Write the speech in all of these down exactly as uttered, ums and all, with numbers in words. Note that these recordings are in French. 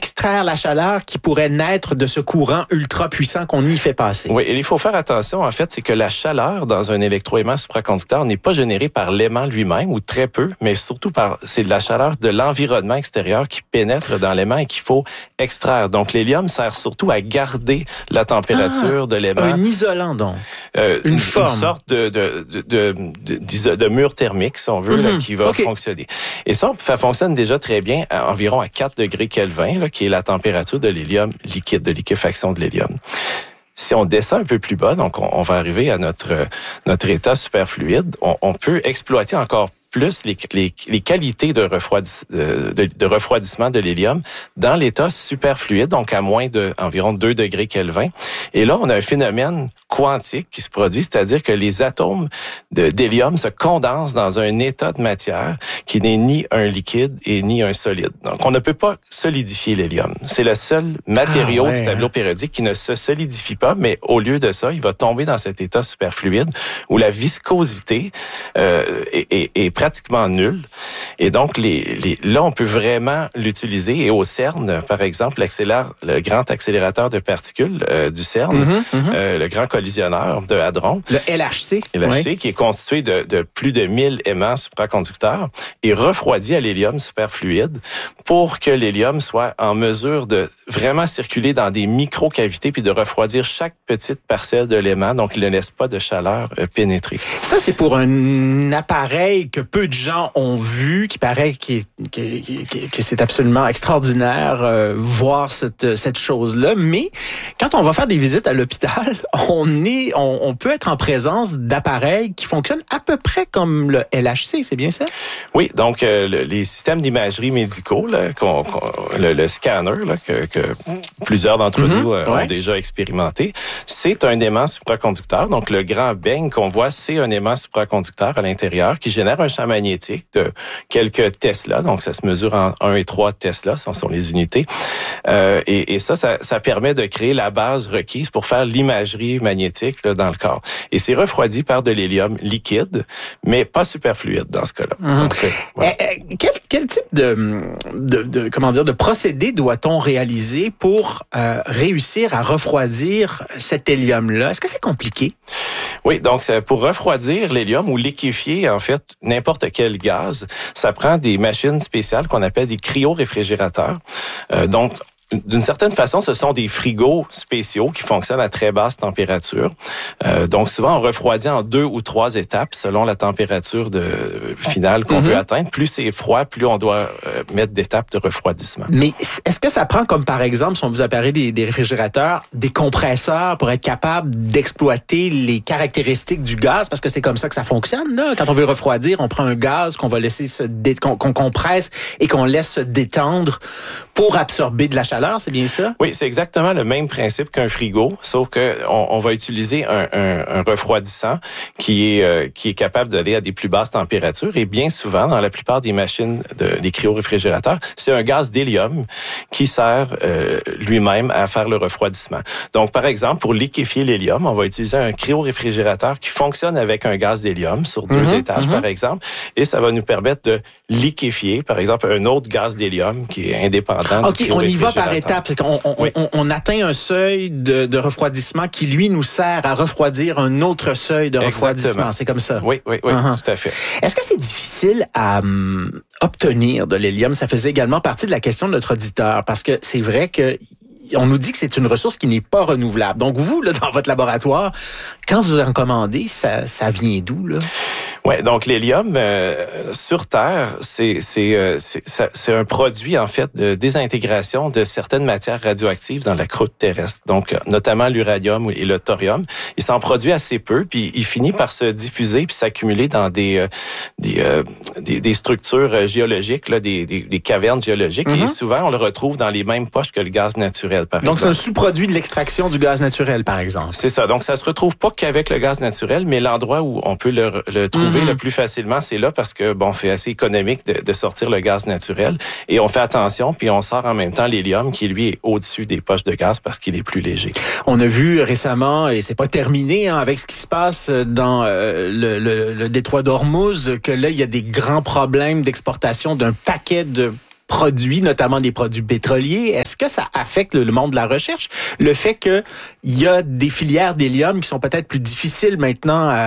extraire la chaleur qui pourrait naître de ce courant ultra puissant qu'on y fait passer. Oui, et il faut faire attention, en fait, c'est que la chaleur dans un électroaimant supraconducteur n'est pas générée par l'aimant lui-même, ou très peu, mais surtout par, c'est de la chaleur de l'environnement extérieur qui pénètre dans l'aimant et qu'il faut extraire. Donc, l'hélium sert surtout à garder la température ah, de l'aimant. Un isolant, donc. Euh, une, une, forme. Une sorte de, de, de, de, de, de mur thermique, si on veut, mm-hmm. là, qui va okay. fonctionner. Et ça, ça fonctionne déjà très bien à environ à quatre degrés Kelvin, là, qui est la température de l'hélium liquide, de liquéfaction de l'hélium. Si on descend un peu plus bas, donc on, on va arriver à notre, notre état superfluide, on, on peut exploiter encore plus les, les, les qualités de, refroidis, de, de refroidissement de l'hélium dans l'état superfluide, donc à moins de environ deux degrés Kelvin. Et là, on a un phénomène quantique qui se produit, c'est-à-dire que les atomes de, d'hélium se condensent dans un état de matière qui n'est ni un liquide et ni un solide. Donc, on ne peut pas solidifier l'hélium. C'est le seul matériau ah ouais, du tableau périodique qui ne se solidifie pas, mais au lieu de ça, il va tomber dans cet état superfluide où la viscosité euh, est, est, est pratiquement nulle. Et donc, les, les, là, on peut vraiment l'utiliser. Et au CERN, par exemple, le grand accélérateur de particules euh, du CERN, mm-hmm, mm-hmm. Euh, le grand collisionneur de Hadron. Le L H C. L H C, oui. Qui est constitué de, de plus de mille aimants supraconducteurs et refroidi à l'hélium superfluide pour que l'hélium soit en mesure de vraiment circuler dans des micro-cavités puis de refroidir chaque petite parcelle de l'aimant, donc il ne laisse pas de chaleur euh, pénétrer. Ça, c'est pour un appareil que peu de gens ont vu, qui paraît qui, qui, qui, que c'est absolument extraordinaire euh, voir cette, cette chose-là. Mais quand on va faire des visites à l'hôpital, on est, on, on peut être en présence d'appareils qui fonctionnent à peu près comme le L H C, c'est bien ça? Oui, donc euh, le, les systèmes d'imagerie médicaux, là, qu'on, qu'on, le, le scanner là, que, que plusieurs d'entre mm-hmm, nous euh, ouais. ont déjà expérimenté, c'est un aimant supraconducteur. Donc le grand beigne qu'on voit, c'est un aimant supraconducteur à l'intérieur qui génère un champ magnétique de quelques Tesla. Donc ça se mesure en un et trois Tesla, ce sont les unités. Euh, et, et ça, ça, ça permet de créer la base requise pour faire l'imagerie magnétique là, dans le corps. Et c'est refroidi par de l'hélium liquide, mais pas superfluide dans ce cas-là. Mmh. Donc, euh, voilà. euh, quel, quel type de, de, de comment dire de procédé doit-on réaliser pour euh, réussir à refroidir cet hélium-là? Est-ce que c'est compliqué? Oui, donc pour refroidir l'hélium ou liquéfier en fait n'importe quel gaz, ça prend des machines spéciales qu'on appelle des cryoréfrigérateurs. Euh, donc d'une certaine façon, ce sont des frigos spéciaux qui fonctionnent à très basse température. Euh, donc, souvent, on refroidit en deux ou trois étapes selon la température de, finale qu'on mm-hmm. veut atteindre. Plus c'est froid, plus on doit euh, mettre d'étapes de refroidissement. Mais est-ce que ça prend, comme par exemple, si on vous a parlé des, des réfrigérateurs, des compresseurs pour être capable d'exploiter les caractéristiques du gaz? Parce que c'est comme ça que ça fonctionne, là. Quand on veut refroidir, on prend un gaz qu'on va laisser se dé... qu'on, qu'on compresse et qu'on laisse se détendre pour absorber de la chaleur. C'est bien ça? Oui, c'est exactement le même principe qu'un frigo, sauf que on, on va utiliser un, un, un refroidissant qui est euh, qui est capable d'aller à des plus basses températures. Et bien souvent, dans la plupart des machines, de, des cryoréfrigérateurs, c'est un gaz d'hélium qui sert euh, lui-même à faire le refroidissement. Donc, par exemple, pour liquéfier l'hélium, on va utiliser un cryoréfrigérateur qui fonctionne avec un gaz d'hélium sur deux mm-hmm, étages, mm-hmm. par exemple, et ça va nous permettre de liquéfier, par exemple, un autre gaz d'hélium qui est indépendant okay, du cryoréfrigérateur. On y va par étapes. C'est qu'on, on, oui. on, on atteint un seuil de, de refroidissement qui, lui, nous sert à refroidir un autre seuil de refroidissement. Exactement. C'est comme ça? Oui, oui, oui, uh-huh. tout à fait. Est-ce que c'est difficile à um, obtenir de l'hélium? Ça faisait également partie de la question de notre auditeur, parce que c'est vrai que on nous dit que c'est une ressource qui n'est pas renouvelable. Donc, vous, là, dans votre laboratoire, quand vous en commandez, ça, ça vient d'où, là? Ouais, donc l'hélium euh, sur Terre, c'est c'est, euh, c'est c'est un produit en fait de désintégration de certaines matières radioactives dans la croûte terrestre. Donc notamment l'uranium et le thorium, il s'en produit assez peu, puis il finit par se diffuser puis s'accumuler dans des euh, des, euh, des des structures géologiques là, des des, des cavernes géologiques mm-hmm. et souvent on le retrouve dans les mêmes poches que le gaz naturel par donc, exemple. Donc c'est un sous-produit de l'extraction du gaz naturel par exemple. C'est ça. Donc ça se retrouve pas qu'avec le gaz naturel, mais l'endroit où on peut le, le trouver mm-hmm. le plus facilement, c'est là parce que bon, c'est assez économique de, de sortir le gaz naturel et on fait attention puis on sort en même temps l'hélium qui lui est au-dessus des poches de gaz parce qu'il est plus léger. On a vu récemment et c'est pas terminé hein, avec ce qui se passe dans euh, le, le, le détroit d'Ormuz que là il y a des grands problèmes d'exportation d'un paquet de produits, notamment des produits pétroliers. Est-ce que ça affecte le, le monde de la recherche? Le fait qu'il y a des filières d'hélium qui sont peut-être plus difficiles maintenant à,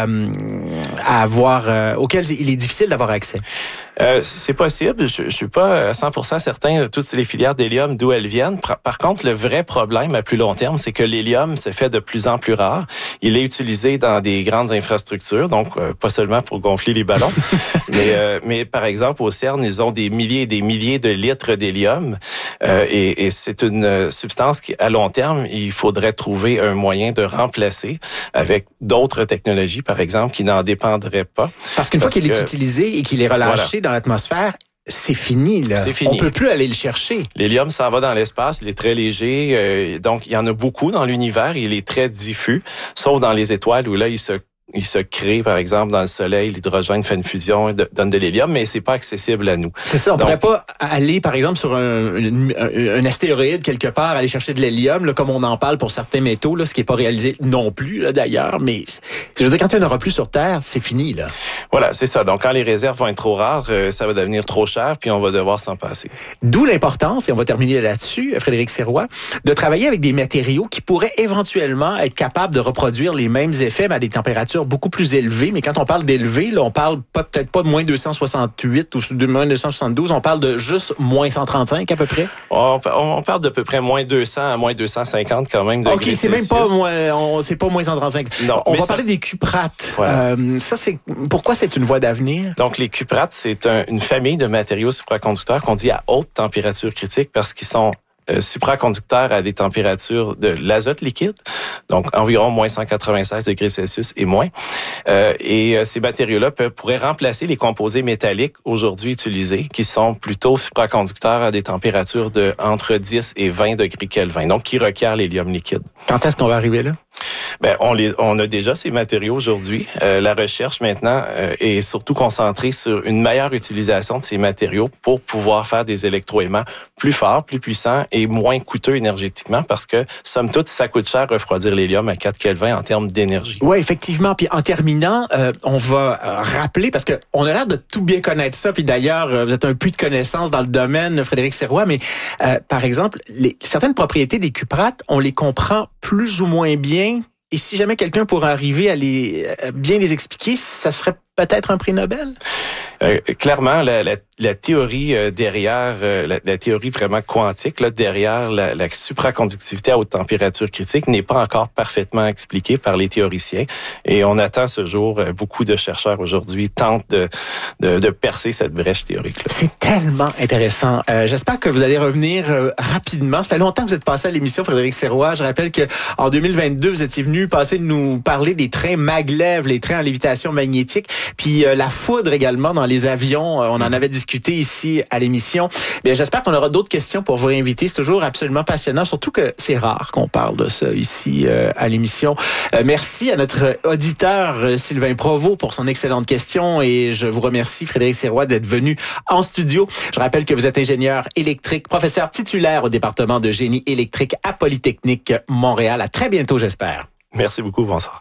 à avoir, euh, auxquelles il est difficile d'avoir accès? Euh, c'est possible. Je, je suis pas à cent pour cent certain de toutes les filières d'hélium d'où elles viennent. Par contre, le vrai problème à plus long terme, c'est que l'hélium se fait de plus en plus rare. Il est utilisé dans des grandes infrastructures, donc euh, pas seulement pour gonfler les ballons, mais, euh, mais par exemple au CERN, ils ont des milliers et des milliers de litres d'hélium euh, et, et c'est une substance qui, à long terme, il faudrait trouver un moyen de remplacer avec d'autres technologies, par exemple, qui n'en dépendraient pas. Parce qu'une fois qu'il est utilisé et qu'il est relâché voilà. dans l'atmosphère, c'est fini, là. C'est fini. On peut plus aller le chercher. L'hélium s'en va dans l'espace, il est très léger, euh, donc il y en a beaucoup dans l'univers, il est très diffus, sauf dans les étoiles où là, il se Il se crée, par exemple, dans le Soleil, l'hydrogène fait une fusion et donne de l'hélium, mais c'est pas accessible à nous. C'est ça, on Donc, pourrait pas aller, par exemple, sur un, un, un astéroïde quelque part, aller chercher de l'hélium, là, comme on en parle pour certains métaux, là, ce qui est pas réalisé non plus, là, d'ailleurs. Mais je veux dire, quand il n'y en aura plus sur Terre, c'est fini, là. Voilà, c'est ça. Donc, quand les réserves vont être trop rares, euh, ça va devenir trop cher, puis on va devoir s'en passer. D'où l'importance, et on va terminer là-dessus, Frédéric Sirois, de travailler avec des matériaux qui pourraient éventuellement être capables de reproduire les mêmes effets, mais à des températures beaucoup plus élevées. Mais quand on parle d'élevé, là, on parle pas, peut-être pas de moins deux cent soixante-huit ou de moins deux cent soixante-douze, on parle de juste moins cent trente-cinq à peu près? On, on parle d'à peu près moins deux cents à moins deux cent cinquante quand même. OK, c'est même pas moins, on, c'est pas moins cent trente-cinq. Non, on va ça, parler des cuprates. Voilà. Euh, ça, c'est, pourquoi c'est une voie d'avenir? Donc, les cuprates, c'est un, une famille de matériaux supraconducteurs qu'on dit à haute température critique parce qu'ils sont Euh, supraconducteurs à des températures de l'azote liquide, donc environ moins cent quatre-vingt-seize degrés Celsius et moins. Euh, et euh, ces matériaux-là peuvent, pourraient remplacer les composés métalliques aujourd'hui utilisés, qui sont plutôt supraconducteurs à des températures de entre dix et vingt degrés Kelvin, donc qui requièrent l'hélium liquide. Quand est-ce qu'on va arriver là? Ben, on, les, on a déjà ces matériaux aujourd'hui. Euh, la recherche maintenant euh, est surtout concentrée sur une meilleure utilisation de ces matériaux pour pouvoir faire des électroaimants plus forts, plus puissants et moins coûteux énergétiquement parce que, somme toute, ça coûte cher refroidir l'hélium à quatre Kelvin en termes d'énergie. Oui, effectivement. Puis en terminant, euh, on va rappeler, parce que on a l'air de tout bien connaître ça, puis d'ailleurs, vous êtes un puits de connaissances dans le domaine, Frédéric Sirois, mais euh, par exemple, les, certaines propriétés des cuprates, on les comprend plus ou moins bien. Et si jamais quelqu'un pourrait arriver à les à bien les expliquer, ça serait peut-être un prix Nobel? Euh, clairement, la, la, la théorie euh, derrière, euh, la, la théorie vraiment quantique, là, derrière la, la supraconductivité à haute température critique n'est pas encore parfaitement expliquée par les théoriciens. Et on attend ce jour, euh, beaucoup de chercheurs aujourd'hui tentent de, de, de percer cette brèche théorique-là. C'est tellement intéressant. Euh, j'espère que vous allez revenir euh, rapidement. Ça fait longtemps que vous êtes passé à l'émission, Frédéric Sirois. Je rappelle que en deux mille vingt-deux, vous étiez venu passer de nous parler des trains maglev, les trains en lévitation magnétique, puis euh, la foudre également dans les avions. On en avait discuté ici à l'émission. Bien, j'espère qu'on aura d'autres questions pour vous inviter. C'est toujours absolument passionnant, surtout que c'est rare qu'on parle de ça ici euh, à l'émission. Euh, merci à notre auditeur euh, Sylvain Provost pour son excellente question et je vous remercie, Frédéric Sirois, d'être venu en studio. Je rappelle que vous êtes ingénieur électrique, professeur titulaire au département de génie électrique à Polytechnique Montréal. À très bientôt, j'espère. Merci beaucoup. Bonsoir.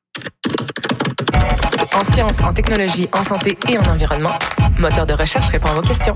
En sciences, en technologie, en santé et en environnement, Moteur de recherche répond à vos questions.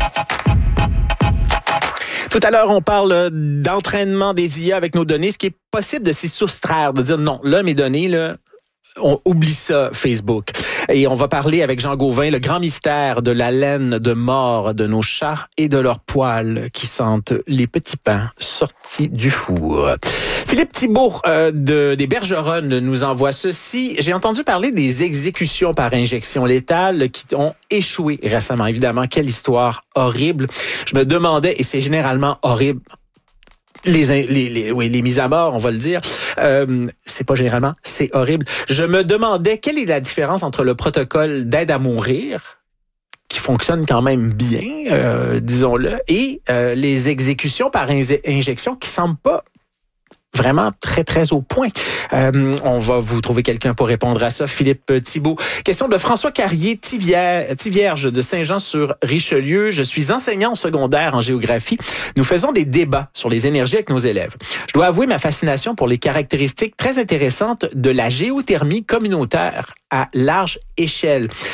Tout à l'heure, on parle d'entraînement des I A avec nos données, ce qui est possible de s'y soustraire, de dire non, là, mes données, là, on oublie ça, Facebook. Et on va parler avec Jean Gauvin, le grand mystère de la laine de mort de nos chats et de leurs poils qui sentent les petits pains sortis du four. Philippe Thibault euh, de, des Bergeronnes nous envoie ceci. J'ai entendu parler des exécutions par injection létale qui ont échoué récemment. Évidemment, quelle histoire horrible. Je me demandais, et c'est généralement horrible, Les, les, les, oui, les mises à mort, on va le dire, euh, c'est pas généralement, c'est horrible. Je me demandais quelle est la différence entre le protocole d'aide à mourir, qui fonctionne quand même bien, euh, disons-le, et euh, les exécutions par in- injection qui semblent pas vraiment très, très au point. Euh, on va vous trouver quelqu'un pour répondre à ça. Philippe Thibault. Question de François Carrier, Thivière, Thivierge de Saint-Jean-sur-Richelieu. Je suis enseignant au secondaire en géographie. Nous faisons des débats sur les énergies avec nos élèves. Je dois avouer ma fascination pour les caractéristiques très intéressantes de la géothermie communautaire à large échelle.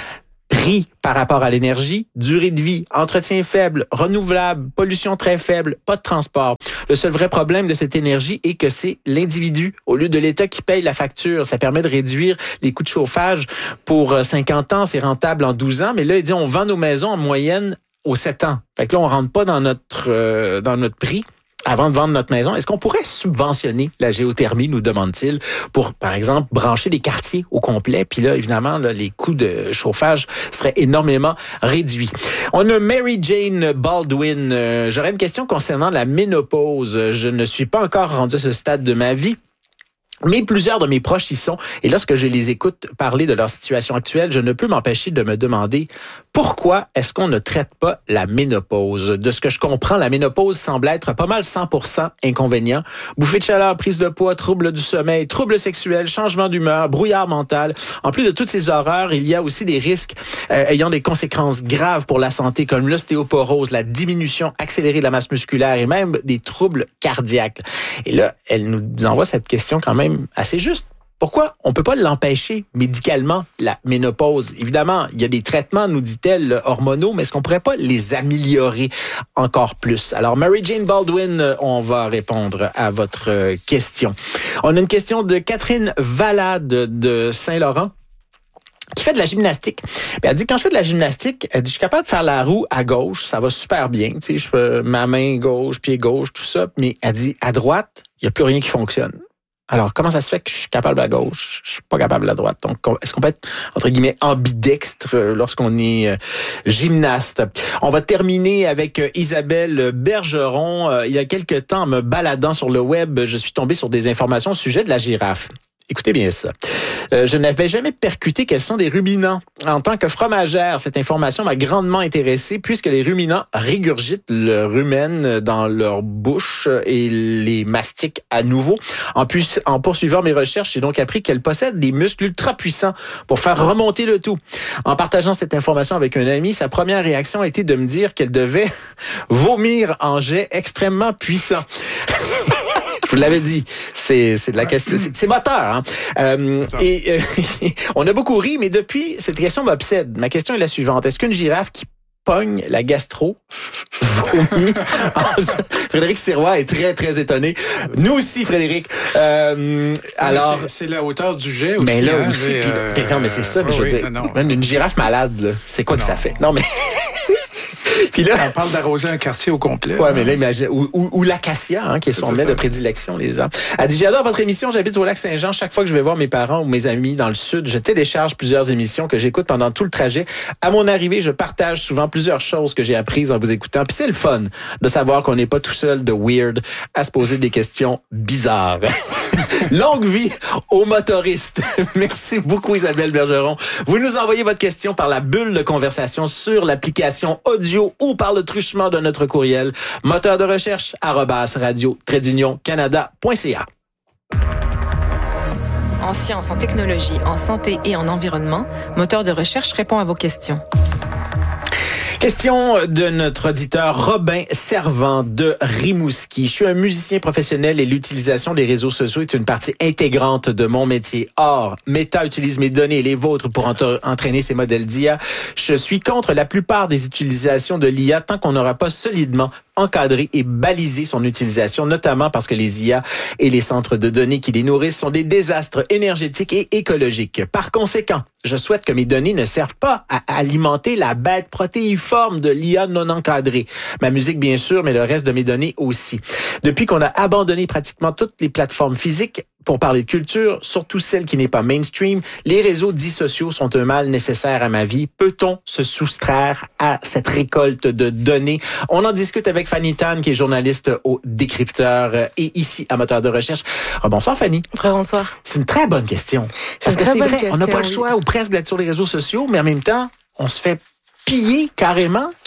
Prix par rapport à l'énergie, durée de vie, entretien faible, renouvelable, pollution très faible, pas de transport. Le seul vrai problème de cette énergie est que c'est l'individu, au lieu de l'État qui paye la facture. Ça permet de réduire les coûts de chauffage pour cinquante ans, c'est rentable en douze ans, mais là, il dit on vend nos maisons en moyenne aux sept ans. Fait que là, on rentre pas dans notre euh, dans notre prix avant de vendre notre maison. Est-ce qu'on pourrait subventionner la géothermie, nous demande-t-il, pour, par exemple, brancher des quartiers au complet? Puis là, évidemment, là, les coûts de chauffage seraient énormément réduits. On a Mary Jane Baldwin. Euh, j'aurais une question concernant la ménopause. Je ne suis pas encore rendu à ce stade de ma vie, mais plusieurs de mes proches y sont. Et lorsque je les écoute parler de leur situation actuelle, je ne peux m'empêcher de me demander pourquoi est-ce qu'on ne traite pas la ménopause? De ce que je comprends, la ménopause semble être pas mal cent pour cent inconvénient. Bouffée de chaleur, prise de poids, troubles du sommeil, troubles sexuels, changement d'humeur, brouillard mental. En plus de toutes ces horreurs, il y a aussi des risques euh, ayant des conséquences graves pour la santé, comme l'ostéoporose, la diminution accélérée de la masse musculaire et même des troubles cardiaques. Et là, elle nous envoie cette question quand même assez juste. Pourquoi on peut pas l'empêcher médicalement, la ménopause? Évidemment, il y a des traitements, nous dit-elle, hormonaux, mais est-ce qu'on pourrait pas les améliorer encore plus? Alors, Mary Jane Baldwin, on va répondre à votre question. On a une question de Catherine Valade de Saint-Laurent, qui fait de la gymnastique. Puis elle dit, quand je fais de la gymnastique, elle dit, je suis capable de faire la roue à gauche, ça va super bien. Tu sais, je fais ma main gauche, pied gauche, tout ça. Mais elle dit, à droite, il n'y a plus rien qui fonctionne. Alors, comment ça se fait que je suis capable à gauche, je suis pas capable à droite? Donc, est-ce qu'on peut être, entre guillemets, ambidextre lorsqu'on est euh, gymnaste? On va terminer avec euh, Isabelle Bergeron. Euh, il y a quelque temps, en me baladant sur le web, je suis tombé sur des informations au sujet de la girafe. Écoutez bien ça. Euh, je n'avais jamais percuté quels sont des ruminants. En tant que fromagère, cette information m'a grandement intéressée puisque les ruminants régurgitent le rumen dans leur bouche et les mastiquent à nouveau. En, plus, en poursuivant mes recherches, j'ai donc appris qu'elles possèdent des muscles ultra puissants pour faire remonter le tout. En partageant cette information avec un ami, sa première réaction a été de me dire qu'elle devait vomir en jet extrêmement puissant. Je vous l'avais dit, c'est c'est de la question, c'est, c'est moteur. Hein? Euh, et euh, on a beaucoup ri, mais depuis, cette question m'obsède. Ma question est la suivante. Est-ce qu'une girafe qui pogne la gastro vomit en... Frédéric Sirois est très, très étonné. Nous aussi, Frédéric. Euh, alors, c'est, c'est la hauteur du jet aussi. Mais là hein, aussi. Puis, euh, non, mais c'est ça. Mais oh, je veux oui, dire, non, même une girafe malade, là, c'est quoi non. que ça fait? Non, mais... Puis là, on parle d'arroser un quartier au complet. Ouais, mais là, imagine, ou, ou, ou l'acacia, hein, qui est son mets de prédilection, les arbres. Elle dit, j'adore votre émission, j'habite au lac Saint-Jean. Chaque fois que je vais voir mes parents ou mes amis dans le sud, je télécharge plusieurs émissions que j'écoute pendant tout le trajet. À mon arrivée, je partage souvent plusieurs choses que j'ai apprises en vous écoutant. Puis c'est le fun de savoir qu'on n'est pas tout seul de weird à se poser des questions bizarres. Longue vie aux motoristes. Merci beaucoup, Isabelle Bergeron. Vous nous envoyez votre question par la bulle de conversation sur l'application audio ou par le truchement de notre courriel moteur de recherche arobase radio trait d'union canada point c a. En sciences, en technologie, en santé et en environnement, Moteur de recherche répond à vos questions. Question de notre auditeur Robin Servant de Rimouski. Je suis un musicien professionnel et l'utilisation des réseaux sociaux est une partie intégrante de mon métier. Or, Meta utilise mes données et les vôtres pour ent- entraîner ces modèles d'I A. Je suis contre la plupart des utilisations de l'I A tant qu'on n'aura pas solidement encadrer et baliser son utilisation, notamment parce que les I A et les centres de données qui les nourrissent sont des désastres énergétiques et écologiques. Par conséquent, je souhaite que mes données ne servent pas à alimenter la bête protéiforme de l'I A non encadrée. Ma musique, bien sûr, mais le reste de mes données aussi. Depuis qu'on a abandonné pratiquement toutes les plateformes physiques, pour parler de culture, surtout celle qui n'est pas mainstream, les réseaux dits sociaux sont un mal nécessaire à ma vie. Peut-on se soustraire à cette récolte de données? On en discute avec Fanny Tan, qui est journaliste au Décrypteur et ici à Moteur de recherche. Oh, bonsoir Fanny. Bonsoir. C'est une très bonne question. C'est Parce que c'est vrai, question, on n'a pas le oui. choix ou presque d'être sur les réseaux sociaux, mais en même temps, on se fait piller carrément.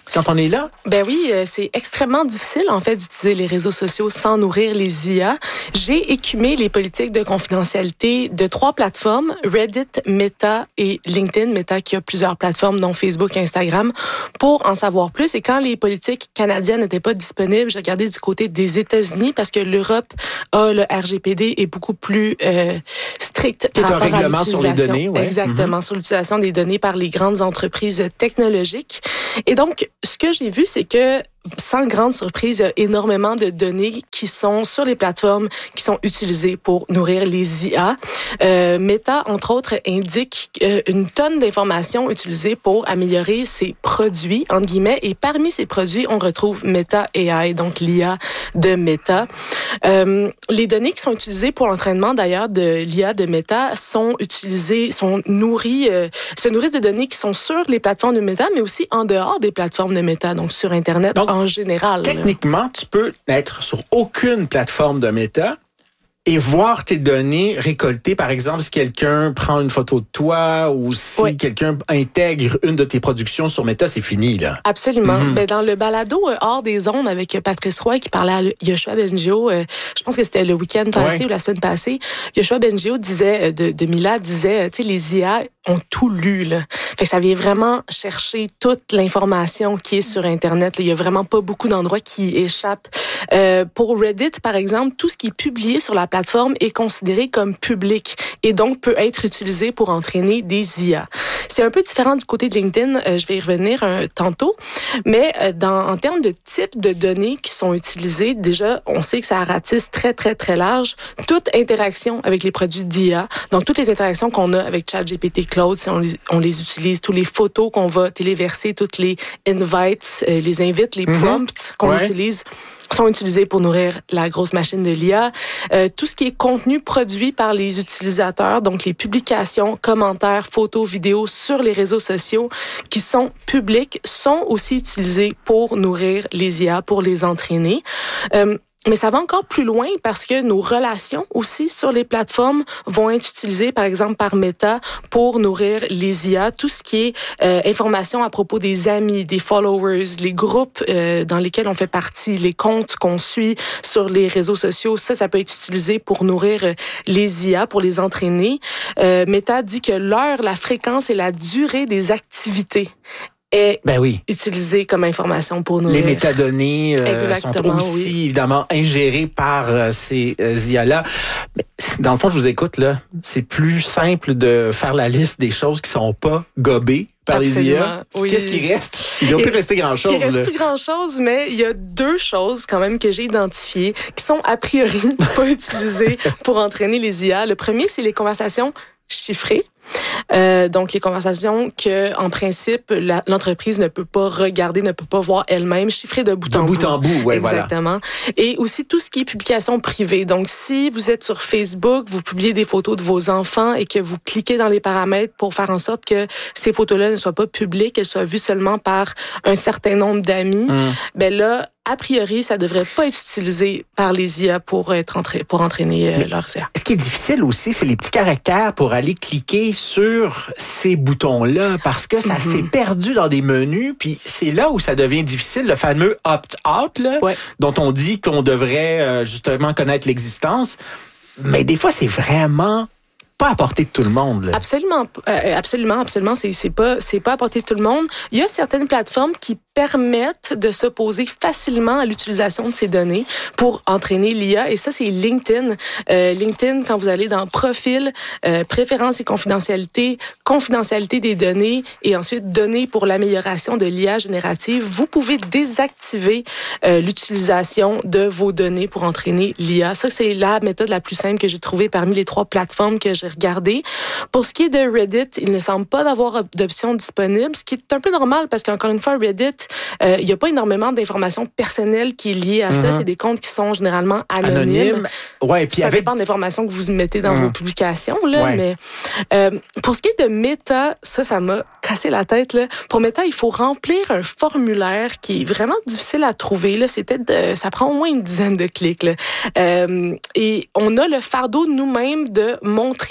quand on est là? Ben oui, c'est extrêmement difficile, en fait, d'utiliser les réseaux sociaux sans nourrir les I A. J'ai écumé les politiques de confidentialité de trois plateformes, Reddit, Meta et LinkedIn. Meta qui a plusieurs plateformes, dont Facebook et Instagram, pour en savoir plus. Et quand les politiques canadiennes n'étaient pas disponibles, j'ai regardé du côté des États-Unis parce que l'Europe a le R G P D est beaucoup plus euh, strict. C'est un règlement sur les données, ouais. Exactement, mm-hmm. sur l'utilisation des données par les grandes entreprises technologiques. Et donc, ce que j'ai vu, c'est que sans grande surprise, il y a énormément de données qui sont sur les plateformes qui sont utilisées pour nourrir les I A. Euh, Meta, entre autres, indique euh, une tonne d'informations utilisées pour améliorer ses produits, entre guillemets, et parmi ces produits, on retrouve Meta A I, donc l'I A de Meta. Euh, les données qui sont utilisées pour l'entraînement, d'ailleurs, de l'I A de Meta sont utilisées, sont nourries, euh, se nourrissent de données qui sont sur les plateformes de Meta, mais aussi en dehors des plateformes de Meta, donc sur Internet. Donc, en général. Techniquement, tu peux être sur aucune plateforme de Meta et voir tes données récoltées. Par exemple, si quelqu'un prend une photo de toi ou si oui. quelqu'un intègre une de tes productions sur Meta, c'est fini, là. Absolument. Mm-hmm. Ben, dans le balado euh, Hors des ondes avec Patrice Roy qui parlait à Yoshua Bengio, euh, je pense que c'était le week-end passé ouais. ou la semaine passée, Yoshua Bengio disait, de, de Mila disait, tu sais, les I A ont tout lu, là. Fait que ça vient vraiment chercher toute l'information qui est sur Internet. Là. Il y a vraiment pas beaucoup d'endroits qui échappent. Euh, pour Reddit, par exemple, tout ce qui est publié sur la plateforme est considéré comme public et donc peut être utilisé pour entraîner des I A. C'est un peu différent du côté de LinkedIn, euh, je vais y revenir euh, tantôt, mais euh, dans, en termes de type de données qui sont utilisées, déjà, on sait que ça ratisse très, très, très large. Toute interaction avec les produits d'I A, donc toutes les interactions qu'on a avec ChatGPT Cloud, si on les, on les utilise, toutes les photos qu'on va téléverser, toutes les invites, euh, les invites, les prompts mm-hmm. qu'on ouais. utilise, sont utilisés pour nourrir la grosse machine de l'I A. Euh, tout ce qui est contenu produit par les utilisateurs, donc les publications, commentaires, photos, vidéos sur les réseaux sociaux qui sont publics, sont aussi utilisés pour nourrir les I A, pour les entraîner. Euh, Mais ça va encore plus loin parce que nos relations aussi sur les plateformes vont être utilisées, par exemple, par Meta pour nourrir les I A. Tout ce qui est euh, information à propos des amis, des followers, les groupes euh, dans lesquels on fait partie, les comptes qu'on suit sur les réseaux sociaux, ça, ça peut être utilisé pour nourrir les I A, pour les entraîner. Euh, Meta dit que l'heure, la fréquence et la durée des activités est ben oui. utilisé comme information pour nous. Les métadonnées euh, sont aussi oui. évidemment ingérées par euh, ces euh, I A-là. Mais dans le fond, je vous écoute, là, c'est plus simple de faire la liste des choses qui sont pas gobées par Absolument, les I A. Oui. Qu'est-ce qui reste? Il ne doit plus rester grand-chose. Il ne reste là. plus grand-chose, mais il y a deux choses quand même que j'ai identifiées qui sont a priori pas utilisées pour entraîner les I A. Le premier, c'est les conversations chiffrées. Euh, donc, les conversations que, en principe, la, l'entreprise ne peut pas regarder, ne peut pas voir elle-même, chiffrées de bout de en bout. De bout en bout, oui, voilà. Exactement. Et aussi tout ce qui est publication privée. Donc, si vous êtes sur Facebook, vous publiez des photos de vos enfants et que vous cliquez dans les paramètres pour faire en sorte que ces photos-là ne soient pas publiques, qu'elles soient vues seulement par un certain nombre d'amis, mmh. ben là, a priori, ça devrait pas être utilisé par les I A pour être entra- pour entraîner euh, leurs I A. Ce qui est difficile aussi, c'est les petits caractères pour aller cliquer sur ces boutons-là, parce que ça mm-hmm. s'est perdu dans des menus, puis c'est là où ça devient difficile, le fameux opt-out, là, ouais. dont on dit qu'on devrait euh, justement connaître l'existence. Mais des fois, c'est vraiment pas à portée de tout le monde. Là. Absolument, euh, absolument, absolument. C'est, c'est pas, c'est pas à portée de tout le monde. Il y a certaines plateformes qui permettent de s'opposer facilement à l'utilisation de ces données pour entraîner l'I A. Et ça, c'est LinkedIn. Euh, LinkedIn, quand vous allez dans Profil, euh, Préférences et confidentialité, confidentialité des données et ensuite données pour l'amélioration de l'I A générative, vous pouvez désactiver euh, l'utilisation de vos données pour entraîner l'I A. Ça, c'est la méthode la plus simple que j'ai trouvée parmi les trois plateformes que j'ai regardées. Pour ce qui est de Reddit, il ne semble pas d'avoir d'options disponibles, ce qui est un peu normal parce qu'encore une fois, Reddit, Euh, il n'y a pas énormément d'informations personnelles qui est liées à mm-hmm. ça. C'est des comptes qui sont généralement anonymes. Anonyme. Ouais, puis ça avec... dépend de l'information que vous mettez dans mm. vos publications. Là, ouais. Mais euh, pour ce qui est de Meta, ça, ça m'a cassé la tête. Là. Pour Meta, il faut remplir un formulaire qui est vraiment difficile à trouver. Là. C'était de, ça prend au moins une dizaine de clics. Là. Euh, et on a le fardeau nous-mêmes de montrer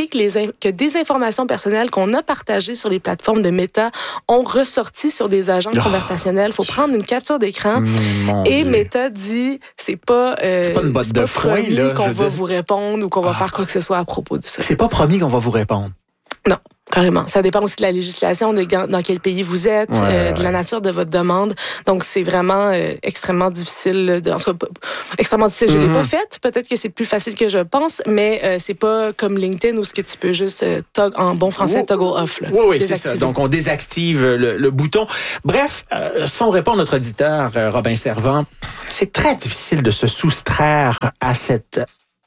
que, les, que des informations personnelles qu'on a partagées sur les plateformes de Meta ont ressorti sur des agents oh. conversationnels. Il faut prendre une capture d'écran. Mmh, et Dieu. Meta dit, c'est pas, euh, c'est pas une botte c'est de pas foin, promis là, qu'on va dire. vous répondre ou qu'on va ah. faire quoi que ce soit à propos de ça. C'est pas promis qu'on va vous répondre. Non. Carrément. Ça dépend aussi de la législation, de dans quel pays vous êtes, ouais, euh, de la nature de votre demande. Donc, c'est vraiment euh, extrêmement difficile. De, en tout cas, extrêmement difficile. Mm-hmm. Je l'ai pas faite. Peut-être que c'est plus facile que je le pense, mais euh, c'est pas comme LinkedIn où ce que tu peux juste euh, tog, en bon français, toggle off. Oui, oui, c'est ça. Donc, on désactive le, le bouton. Bref, euh, si on répond à notre auditeur, euh, Robin Servant, c'est très difficile de se soustraire à cette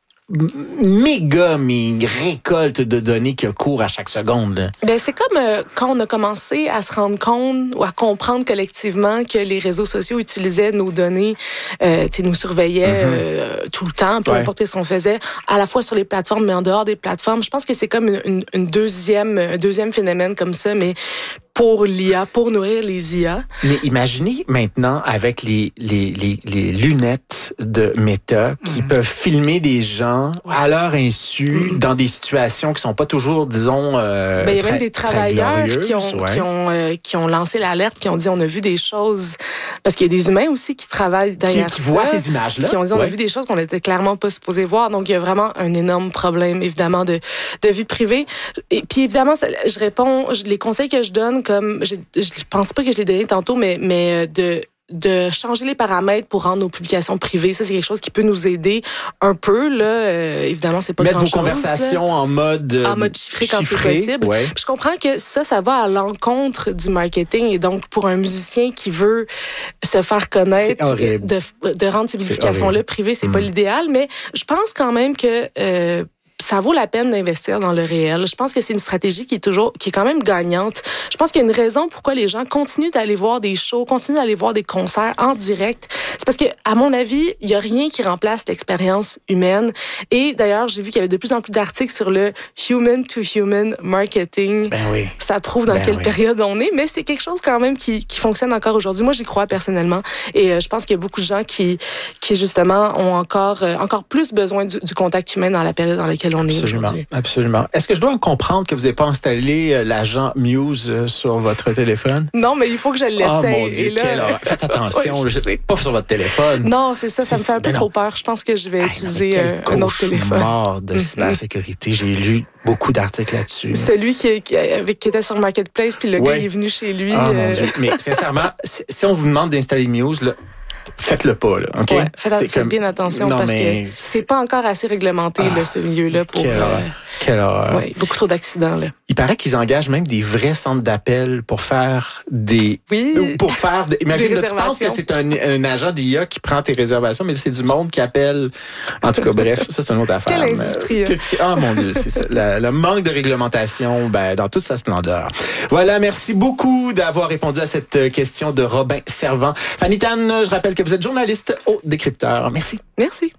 méga mais récolte de données qui court à chaque seconde. Ben c'est comme euh, quand on a commencé à se rendre compte ou à comprendre collectivement que les réseaux sociaux utilisaient nos données, euh, tu sais, nous surveillaient mm-hmm. euh, tout le temps, peu ouais. importe ce qu'on faisait, à la fois sur les plateformes mais en dehors des plateformes. Je pense que c'est comme une, une, une deuxième, un deuxième phénomène comme ça, mais pour l'I A, pour nourrir les I A. Mais imaginez maintenant avec les, les, les, les lunettes de Meta qui mmh. peuvent filmer des gens ouais. à leur insu mmh. dans des situations qui sont pas toujours, disons, euh, ben, il y a très, même des travailleurs qui ont, ouais. qui, ont, euh, qui ont lancé l'alerte, qui ont dit on a vu des choses, parce qu'il y a des humains aussi qui travaillent derrière qui, qui ça. voient ces images-là. Qui ont dit on ouais. a vu des choses qu'on n'était clairement pas supposé voir. Donc, il y a vraiment un énorme problème, évidemment, de, de vie privée. Et puis, évidemment, ça, je réponds, les conseils que je donne, comme je, je pense pas que je l'ai donné tantôt, mais, mais de de changer les paramètres pour rendre nos publications privées. Ça, c'est quelque chose qui peut nous aider un peu. Là, euh, évidemment, c'est pas mettre grand-chose. Mettre vos conversations là. en mode euh, en mode chiffré quand chiffré, c'est possible. Ouais. Puis je comprends que ça, ça va à l'encontre du marketing. Et donc, pour un musicien qui veut se faire connaître, de, de rendre ces publications-là privées, c'est mmh. pas l'idéal. Mais je pense quand même que euh, ça vaut la peine d'investir dans le réel. Je pense que c'est une stratégie qui est toujours, qui est quand même gagnante. Je pense qu'il y a une raison pourquoi les gens continuent d'aller voir des shows, continuent d'aller voir des concerts en direct. C'est parce que, à mon avis, il y a rien qui remplace l'expérience humaine. Et d'ailleurs, j'ai vu qu'il y avait de plus en plus d'articles sur le human to human marketing. Ben oui. Ça prouve dans ben quelle oui. période on est, mais c'est quelque chose quand même qui, qui fonctionne encore aujourd'hui. Moi, j'y crois personnellement. Et euh, je pense qu'il y a beaucoup de gens qui, qui justement, ont encore, euh, encore plus besoin du, du contact humain dans la période dans laquelle on est aujourd'hui. Absolument. Est-ce que je dois comprendre que vous n'avez pas installé l'agent Muse sur votre téléphone? Non, mais il faut que je l'essaye. Oh mon Dieu, et là... quelle... Faites attention, ouais, je sais. Pas sur votre téléphone. Non, c'est ça, ça me fait un peu ben trop peur. Je pense que je vais ah, utiliser non, un autre téléphone. Mort de cybersécurité. J'ai lu beaucoup d'articles là-dessus. Celui qui, qui, avec, qui était sur Marketplace, puis le ouais. gars est venu chez lui. Ah, euh... mon Dieu. Mais sincèrement, si on vous demande d'installer Muse, là, faites-le pas, là, OK? Ouais, faites, faites comme... bien attention non, parce que c'est pas encore assez réglementé, ah, là, ce milieu-là. Pour, quelle horreur. Euh... Quelle horreur. Ouais, beaucoup trop d'accidents, là. Il paraît qu'ils engagent même des vrais centres d'appel pour faire des... Oui. Pour faire... Des... Imagine, là, tu penses que c'est un, un agent d'I A qui prend tes réservations, mais c'est du monde qui appelle. En tout cas, bref, ça, c'est une autre affaire. Quelle industrie. Mais... Ah, oh, mon Dieu, c'est ça. Le, le manque de réglementation, ben, dans toute sa splendeur. Voilà, merci beaucoup d'avoir répondu à cette question de Robin Servant. Fanny Tan, je rappelle que vous êtes journaliste au Décrypteur. Merci. Merci.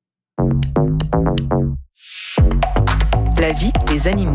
La vie des animaux.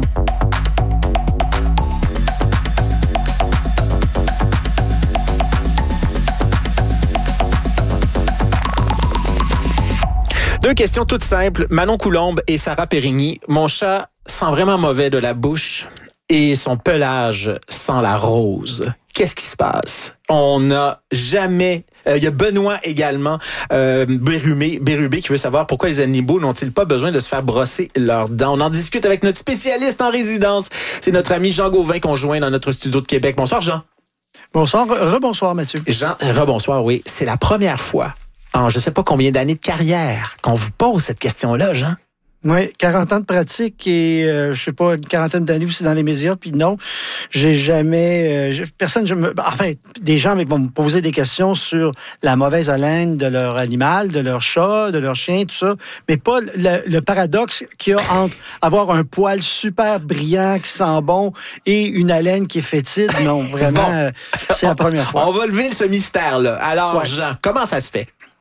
Deux questions toutes simples. Manon Coulombe et Sarah Périgny. Mon chat sent vraiment mauvais de la bouche et son pelage sent la rose. Qu'est-ce qui se passe? On n'a jamais... Il euh, y a Benoît également, euh, Bérubé, Bérubé, qui veut savoir pourquoi les animaux n'ont-ils pas besoin de se faire brosser leurs dents. On en discute avec notre spécialiste en résidence. C'est notre ami Jean Gauvin qu'on joint dans notre studio de Québec. Bonsoir, Jean. Bonsoir. Rebonsoir, Mathieu. Jean, rebonsoir, oui. C'est la première fois en je ne sais pas combien d'années de carrière qu'on vous pose cette question-là, Jean. Oui, quarante ans de pratique et, euh, je sais pas, une quarantaine d'années aussi dans les médias. Puis non, j'ai jamais... Euh, personne... Je me, enfin, des gens vont me poser des questions sur la mauvaise haleine de leur animal, de leur chat, de leur chien, tout ça. Mais pas le, le paradoxe qu'il y a entre avoir un poil super brillant qui sent bon et une haleine qui est fétide. Non, vraiment, bon. euh, c'est la première fois. On va lever ce mystère-là. Alors, ouais. Jean, comment ça se fait?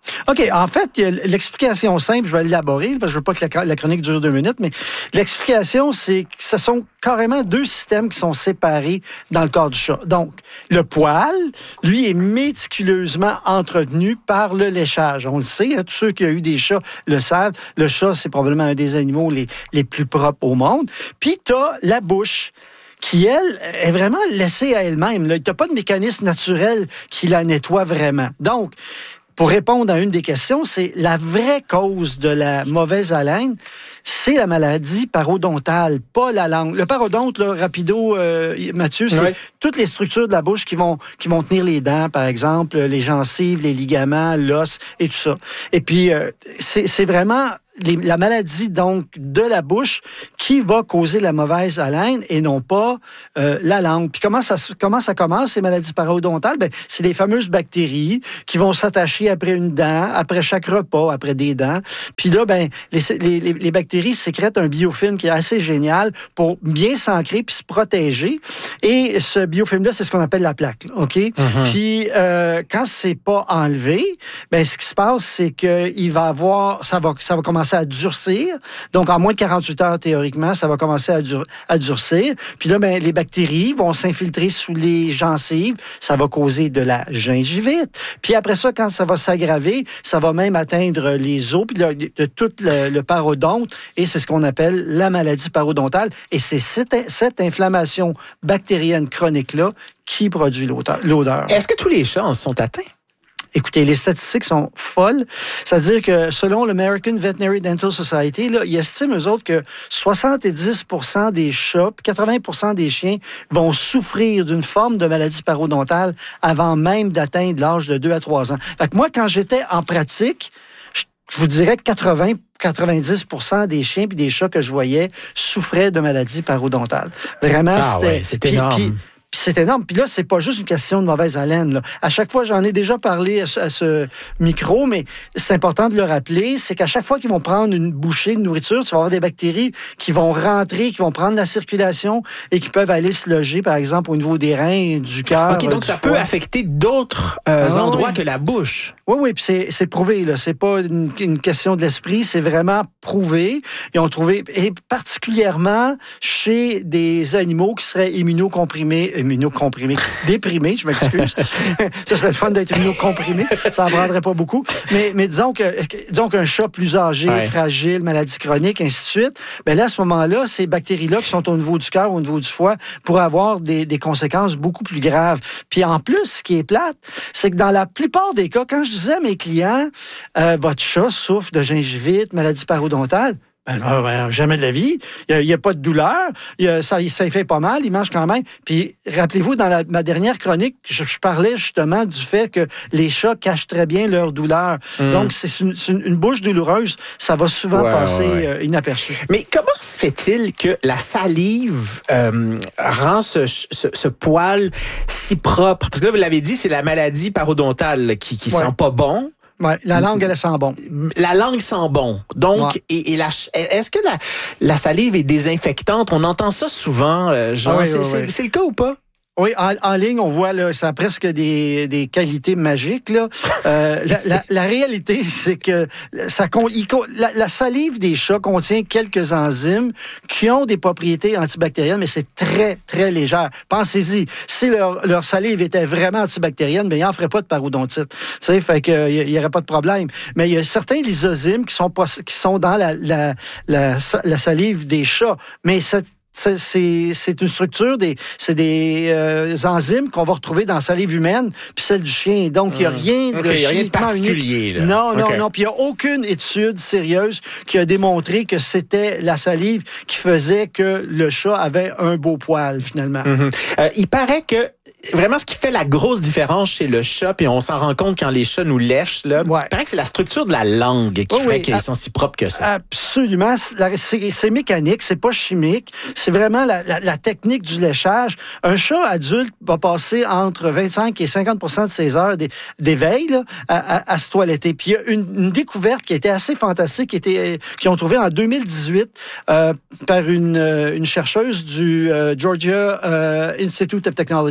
OK. En fait, l'explication simple, je vais l'élaborer, parce que je veux pas que la, la chronique dure deux minutes, mais l'explication, c'est que ce sont carrément deux systèmes qui sont séparés dans le corps du chat. Donc, le poil, lui, est méticuleusement entretenu par le léchage. On le sait, hein, tous ceux qui ont eu des chats le savent. Le chat, c'est probablement un des animaux les, les plus propres au monde. Puis, tu as la bouche, qui, elle, est vraiment laissée à elle-même. Tu n'as pas de mécanisme naturel qui la nettoie vraiment. Donc, pour répondre à une des questions, c'est la vraie cause de la mauvaise haleine, c'est la maladie parodontale, pas la langue. Le parodonte, là, rapido, euh, Mathieu, c'est oui. toutes les structures de la bouche qui vont qui vont tenir les dents, par exemple, les gencives, les ligaments, l'os et tout ça. Et puis, euh, c'est, c'est vraiment les, la maladie, donc, de la bouche qui va causer la mauvaise haleine et non pas euh, la langue. Puis comment ça, comment ça commence, ces maladies parodontales? Ben, c'est les fameuses bactéries qui vont s'attacher après une dent, après chaque repas, après des dents. Puis là, ben, les, les, les bactéries sécrètent un biofilm qui est assez génial pour bien s'ancrer puis se protéger. Et ce biofilm-là, c'est ce qu'on appelle la plaque. OK? Mm-hmm. Puis euh, quand c'est pas enlevé, ben ce qui se passe, c'est que il va avoir, ça va, ça va commencer à durcir. Donc en moins de quarante-huit heures théoriquement, ça va commencer à, dur, à durcir. Puis là, ben les bactéries vont s'infiltrer sous les gencives. Ça va causer de la gingivite. Puis après ça, quand ça va s'aggraver, ça va même atteindre les os puis de, de tout le, le parodonte. Et c'est ce qu'on appelle la maladie parodontale. Et c'est cette, cette inflammation bactérienne chronique-là qui produit l'odeur. Est-ce que tous les chats en sont atteints? Écoutez, les statistiques sont folles. C'est-à-dire que selon l'American Veterinary Dental Society, là, ils estiment, eux autres, que soixante-dix pour cent des chats, quatre-vingts pour cent des chiens vont souffrir d'une forme de maladie parodontale avant même d'atteindre l'âge de deux à trois ans. Fait que moi, quand j'étais en pratique, je vous dirais que quatre-vingts à quatre-vingt-dix pour cent des chiens et des chats que je voyais souffraient de maladies parodontales. Vraiment, ah c'était... Ouais, c'est énorme. Puis, puis, puis c'est énorme. Puis là, c'est pas juste une question de mauvaise haleine. Là. À chaque fois, j'en ai déjà parlé à ce, à ce micro, mais c'est important de le rappeler, c'est qu'à chaque fois qu'ils vont prendre une bouchée de nourriture, tu vas avoir des bactéries qui vont rentrer, qui vont prendre la circulation et qui peuvent aller se loger, par exemple, au niveau des reins, du cœur. OK, donc du ça foie. peut affecter d'autres euh, ah, endroits oui. que la bouche. Oui, oui, puis c'est, c'est prouvé, là. C'est pas une, une question de l'esprit, c'est vraiment prouvé. Ils ont trouvé, et particulièrement chez des animaux qui seraient immunocomprimés, immunocomprimés, déprimés, je m'excuse. Ce serait le fun d'être immunocomprimé, ça en prendrait pas beaucoup. Mais, mais disons que, disons qu'un chat plus âgé, ouais. fragile, maladie chronique, ainsi de suite, ben là, à ce moment-là, ces bactéries-là qui sont au niveau du cœur, au niveau du foie, pourraient avoir des, des conséquences beaucoup plus graves. Puis en plus, ce qui est plate, c'est que dans la plupart des cas, quand je disais à mes clients, euh, votre chat souffre de gingivite, maladie parodontale, ben, ben, ben jamais de la vie. Il n'y a, a pas de douleur. Il a, ça, ça fait pas mal. Il mange quand même. Puis, rappelez-vous, dans la, ma dernière chronique, je, je parlais justement du fait que les chats cachent très bien leur douleur. Mmh. Donc, c'est une, c'est une bouche douloureuse. Ça va souvent ouais, passer ouais. Euh, inaperçu. Mais comment se fait-il que la salive euh, rend ce, ce, ce poil si propre? Parce que là, vous l'avez dit, c'est la maladie parodontale qui, qui ouais. sent pas bon. Ouais, la langue, elle sent bon. La langue sent bon. Donc, ouais. et, et la, est-ce que la, la salive est désinfectante? On entend ça souvent. Euh, genre, ah oui, c'est, oui, c'est, oui. c'est le cas ou pas? Oui, en, en ligne, on voit là, ça a presque des, des qualités magiques. Là. Euh, la, la, la réalité, c'est que ça, il, la, la salive des chats contient quelques enzymes qui ont des propriétés antibactériennes, mais c'est très, très légère. Pensez-y, si leur, leur salive était vraiment antibactérienne, ben, il n'en ferait pas de parodontite. Tu sais, fait que il n'y aurait pas de problème. Mais il y a certains lysozymes qui sont, pas, qui sont dans la, la, la, la salive des chats. Mais cette C'est, c'est, c'est une structure, des, c'est des euh, enzymes qu'on va retrouver dans la salive humaine puis celle du chien. Donc, il n'y a rien de okay, rien de particulier. Là. Non, non, okay. non. Puis, il n'y a aucune étude sérieuse qui a démontré que c'était la salive qui faisait que le chat avait un beau poil, finalement. Mm-hmm. Euh, il paraît que vraiment, ce qui fait la grosse différence chez le chat, puis on s'en rend compte quand les chats nous lèchent, là, ouais. il paraît que c'est la structure de la langue qui oh, fait oui, qu'ils a, sont si propres que ça. Absolument. C'est, c'est mécanique, c'est pas chimique. C'est vraiment la, la, la technique du léchage. Un chat adulte va passer entre vingt-cinq et cinquante pour cent de ses heures d'éveil là, à, à, à se toiletter. Puis il y a une, une découverte qui était assez fantastique, qui était, qu'ils ont trouvée en deux mille dix-huit euh, par une, une chercheuse du euh, Georgia euh, Institute of Technology, là,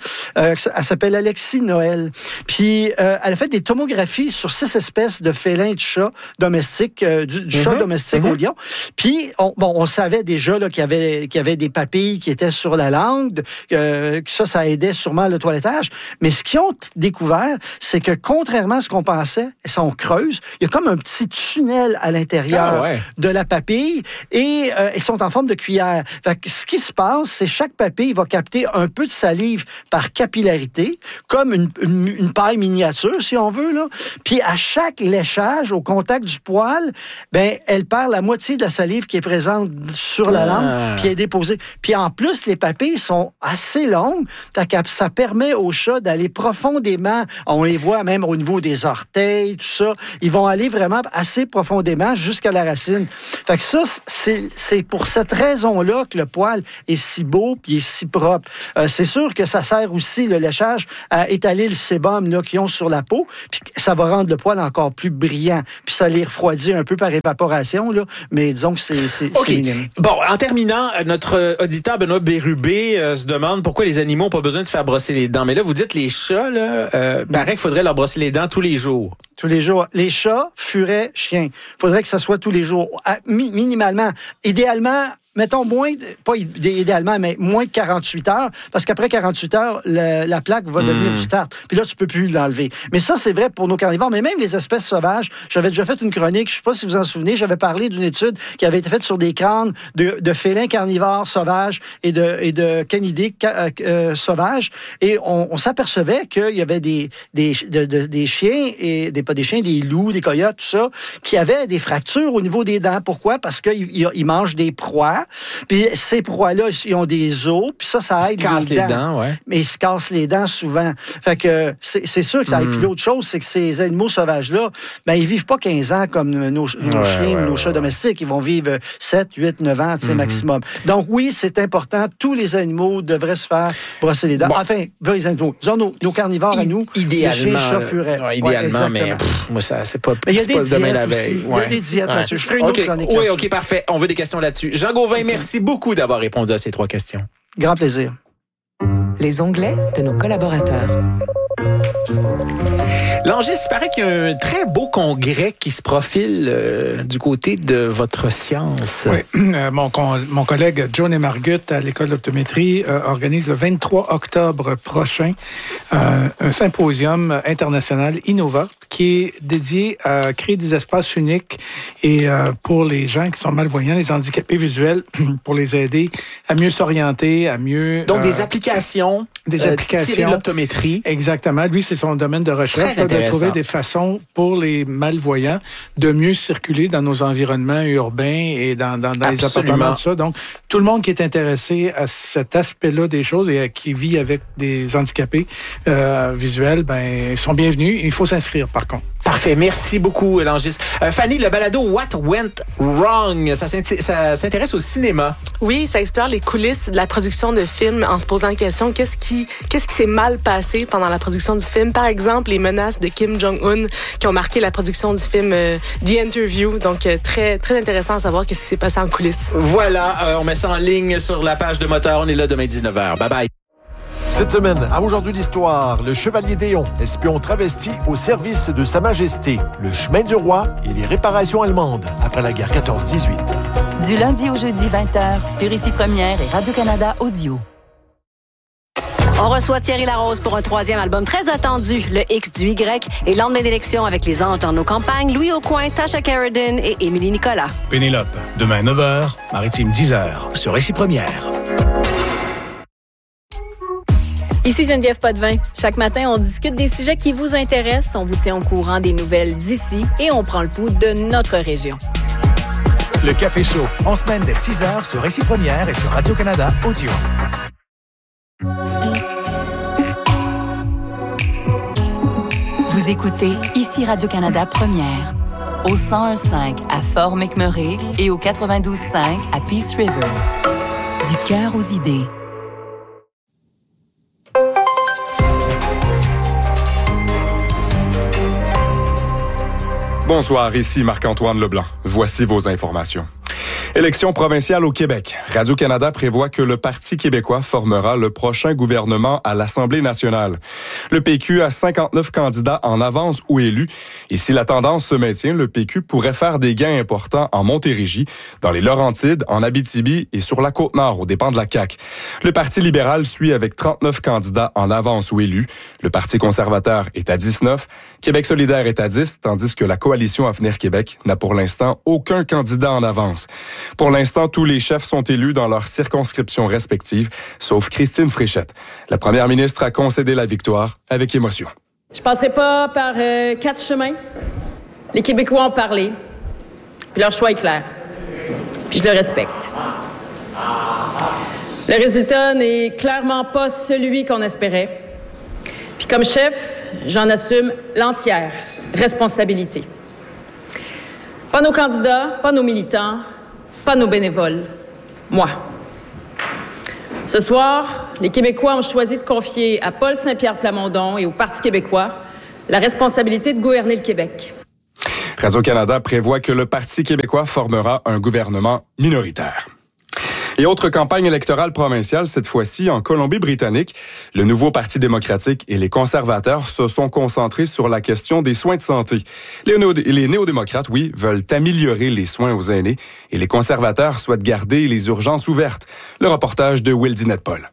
Euh, elle s'appelle Alexis Noël. Puis, euh, elle a fait des tomographies sur six espèces de félins de chats domestiques, euh, du, du mm-hmm. chat domestique mm-hmm. au lion. Puis, on, bon, on savait déjà là, qu'il y avait, qu'il y avait des papilles qui étaient sur la langue, euh, que ça, ça aidait sûrement le toilettage. Mais ce qu'ils ont découvert, c'est que contrairement à ce qu'on pensait, si on creuse, il y a comme un petit tunnel à l'intérieur ah ouais. de la papille et euh, ils sont en forme de cuillère. Fait que ce qui se passe, c'est chaque papille va capter un peu de salive par capillarité, comme une, une, une paille miniature, si on veut, là. Puis à chaque léchage, au contact du poil, ben elle perd la moitié de la salive qui est présente sur la langue, ah. puis elle est déposée. Puis en plus, les papilles sont assez longues, ça permet aux chats d'aller profondément. On les voit même au niveau des orteils, tout ça. Ils vont aller vraiment assez profondément jusqu'à la racine. Fait que ça, c'est, c'est pour cette raison-là que le poil est si beau puis est si propre. Euh, c'est sûr que ça sert aussi, le léchage, à étaler le sébum là, qu'ils ont sur la peau, puis ça va rendre le poil encore plus brillant. Puis ça les refroidit un peu par évaporation, là, mais disons que c'est, c'est, okay. c'est minime. Bon, en terminant, notre auditeur Benoît Bérubé euh, se demande pourquoi les animaux n'ont pas besoin de se faire brosser les dents. Mais là, vous dites les chats, là, euh, paraît qu'il faudrait leur brosser les dents tous les jours. Tous les jours. Les chats, furets, chiens. Il faudrait que ça soit tous les jours. À, mi- minimalement. Idéalement, mettons moins, de, pas idéalement, mais moins de quarante-huit heures, parce qu'après quarante-huit heures, le, la plaque va devenir mmh. du tartre. Puis là, tu peux plus l'enlever. Mais ça, c'est vrai pour nos carnivores, mais même les espèces sauvages. J'avais déjà fait une chronique, je sais pas si vous en souvenez, j'avais parlé d'une étude qui avait été faite sur des crânes de, de félins carnivores sauvages et de, et de canidés euh, sauvages, et on, on s'apercevait qu'il y avait des, des, de, de, des chiens, et des, pas des chiens, des loups, des coyotes, tout ça, qui avaient des fractures au niveau des dents. Pourquoi? Parce qu'ils ils mangent des proies. Puis ces proies-là, ils ont des os, puis ça, ça aide les dents. Ils se cassent les dents, dents ouais. Mais ils se cassent les dents souvent. Fait que c'est, c'est sûr que ça aide. Mm. Puis l'autre chose, c'est que ces animaux sauvages-là, ben ils vivent pas quinze ans comme nos, nos ouais, chiens ou ouais, nos ouais, chats ouais. domestiques. Ils vont vivre sept, huit, neuf ans, tu sais, mm-hmm. maximum. Donc oui, c'est important. Tous les animaux devraient se faire brosser les dents. Bon. Enfin, les animaux, disons nos, nos carnivores I- à nous, idéalement, les chiens, chats, furets. Ouais, idéalement, ouais, mais pff, moi, ça, c'est pas, mais c'est pas le domaine la veille. Il y a des diètes ouais. là-dessus. Je ferai une okay. autre chronique Oui, là-dessus. OK, parfait. On veut des questions là-dessus. Jean Gauvin, okay. merci beaucoup d'avoir répondu à ces trois questions. Grand plaisir. Les onglets de nos collaborateurs. Langis, il paraît qu'il y a un très beau congrès qui se profile euh, du côté de votre science. Oui, euh, mon, con, mon collègue John Margut à l'École d'optométrie euh, organise le vingt-trois octobre prochain euh, un symposium international Innova qui est dédié à créer des espaces uniques et euh, pour les gens qui sont malvoyants, les handicapés visuels, pour les aider à mieux s'orienter, à mieux... Donc, euh, des applications, des euh, applications tirées de l'optométrie. Exactement. Lui, c'est son domaine de recherche, là, de trouver des façons pour les malvoyants de mieux circuler dans nos environnements urbains et dans, dans, dans les appartements, tout ça. Donc, tout le monde qui est intéressé à cet aspect-là des choses et à, qui vit avec des handicapés euh, visuels, ben, sont bienvenus. Il faut s'inscrire, par contre. Parfait. Merci beaucoup, Langis. Euh, Fanny, le balado What Went Wrong, ça, ça s'intéresse au cinéma. Oui, ça explore les coulisses de la production de films en se posant la question qu'est-ce qui, qu'est-ce qui s'est mal passé pendant la production du film. Par exemple, les menaces de Kim Jong-un qui ont marqué la production du film euh, The Interview. Donc, euh, très, très intéressant à savoir qu'est-ce qui s'est passé en coulisses. Voilà, euh, on met ça en ligne sur la page de Moteur. On est là demain dix-neuf heures. Bye bye. Cette semaine, à Aujourd'hui l'Histoire, le Chevalier d'Éon, espion travesti au service de Sa Majesté, le chemin du roi et les réparations allemandes après la guerre quatorze dix-huit. Du lundi au jeudi vingt heures, sur Ici Première et Radio-Canada Audio. On reçoit Thierry Larose pour un troisième album très attendu, le X du Y, et lendemain d'élection avec les Anges dans nos campagnes, Louis Aucoin, Tasha Carradine et Émilie Nicolas. Pénélope, demain neuf heures, Maritime dix heures, sur Ici Première. Ici Geneviève Potvin. Chaque matin, on discute des sujets qui vous intéressent, on vous tient au courant des nouvelles d'ici et on prend le pouls de notre région. Le Café Chaud, en semaine dès six heures sur Ici Première et sur Radio-Canada Audio. Vous écoutez Ici Radio-Canada Première, au cent un virgule cinq à Fort McMurray et au quatre-vingt-douze virgule cinq à Peace River. Du cœur aux idées. Bonsoir, ici Marc-Antoine Leblanc. Voici vos informations. Élection provinciale au Québec. Radio-Canada prévoit que le Parti québécois formera le prochain gouvernement à l'Assemblée nationale. Le P Q a cinquante-neuf candidats en avance ou élus. Et si la tendance se maintient, le P Q pourrait faire des gains importants en Montérégie, dans les Laurentides, en Abitibi et sur la Côte-Nord, aux dépens de la C A Q. Le Parti libéral suit avec trente-neuf candidats en avance ou élus. Le Parti conservateur est à dix-neuf. Québec solidaire est à dix, tandis que la Coalition Avenir Québec n'a pour l'instant aucun candidat en avance. Pour l'instant, tous les chefs sont élus dans leurs circonscriptions respectives, sauf Christine Fréchette. La première ministre a concédé la victoire avec émotion. Je passerai pas par euh, quatre chemins. Les Québécois ont parlé, puis leur choix est clair. Puis je le respecte. Le résultat n'est clairement pas celui qu'on espérait. Puis comme chef, j'en assume l'entière responsabilité. Pas nos candidats, pas nos militants, pas nos bénévoles. Moi. Ce soir, les Québécois ont choisi de confier à Paul Saint-Pierre Plamondon et au Parti québécois la responsabilité de gouverner le Québec. Radio-Canada prévoit que le Parti québécois formera un gouvernement minoritaire. Et autre campagne électorale provinciale, cette fois-ci en Colombie-Britannique. Le nouveau Parti démocratique et les conservateurs se sont concentrés sur la question des soins de santé. Les, néo- les néo-démocrates, oui, veulent améliorer les soins aux aînés et les conservateurs souhaitent garder les urgences ouvertes. Le reportage de Will Dinette-Paul.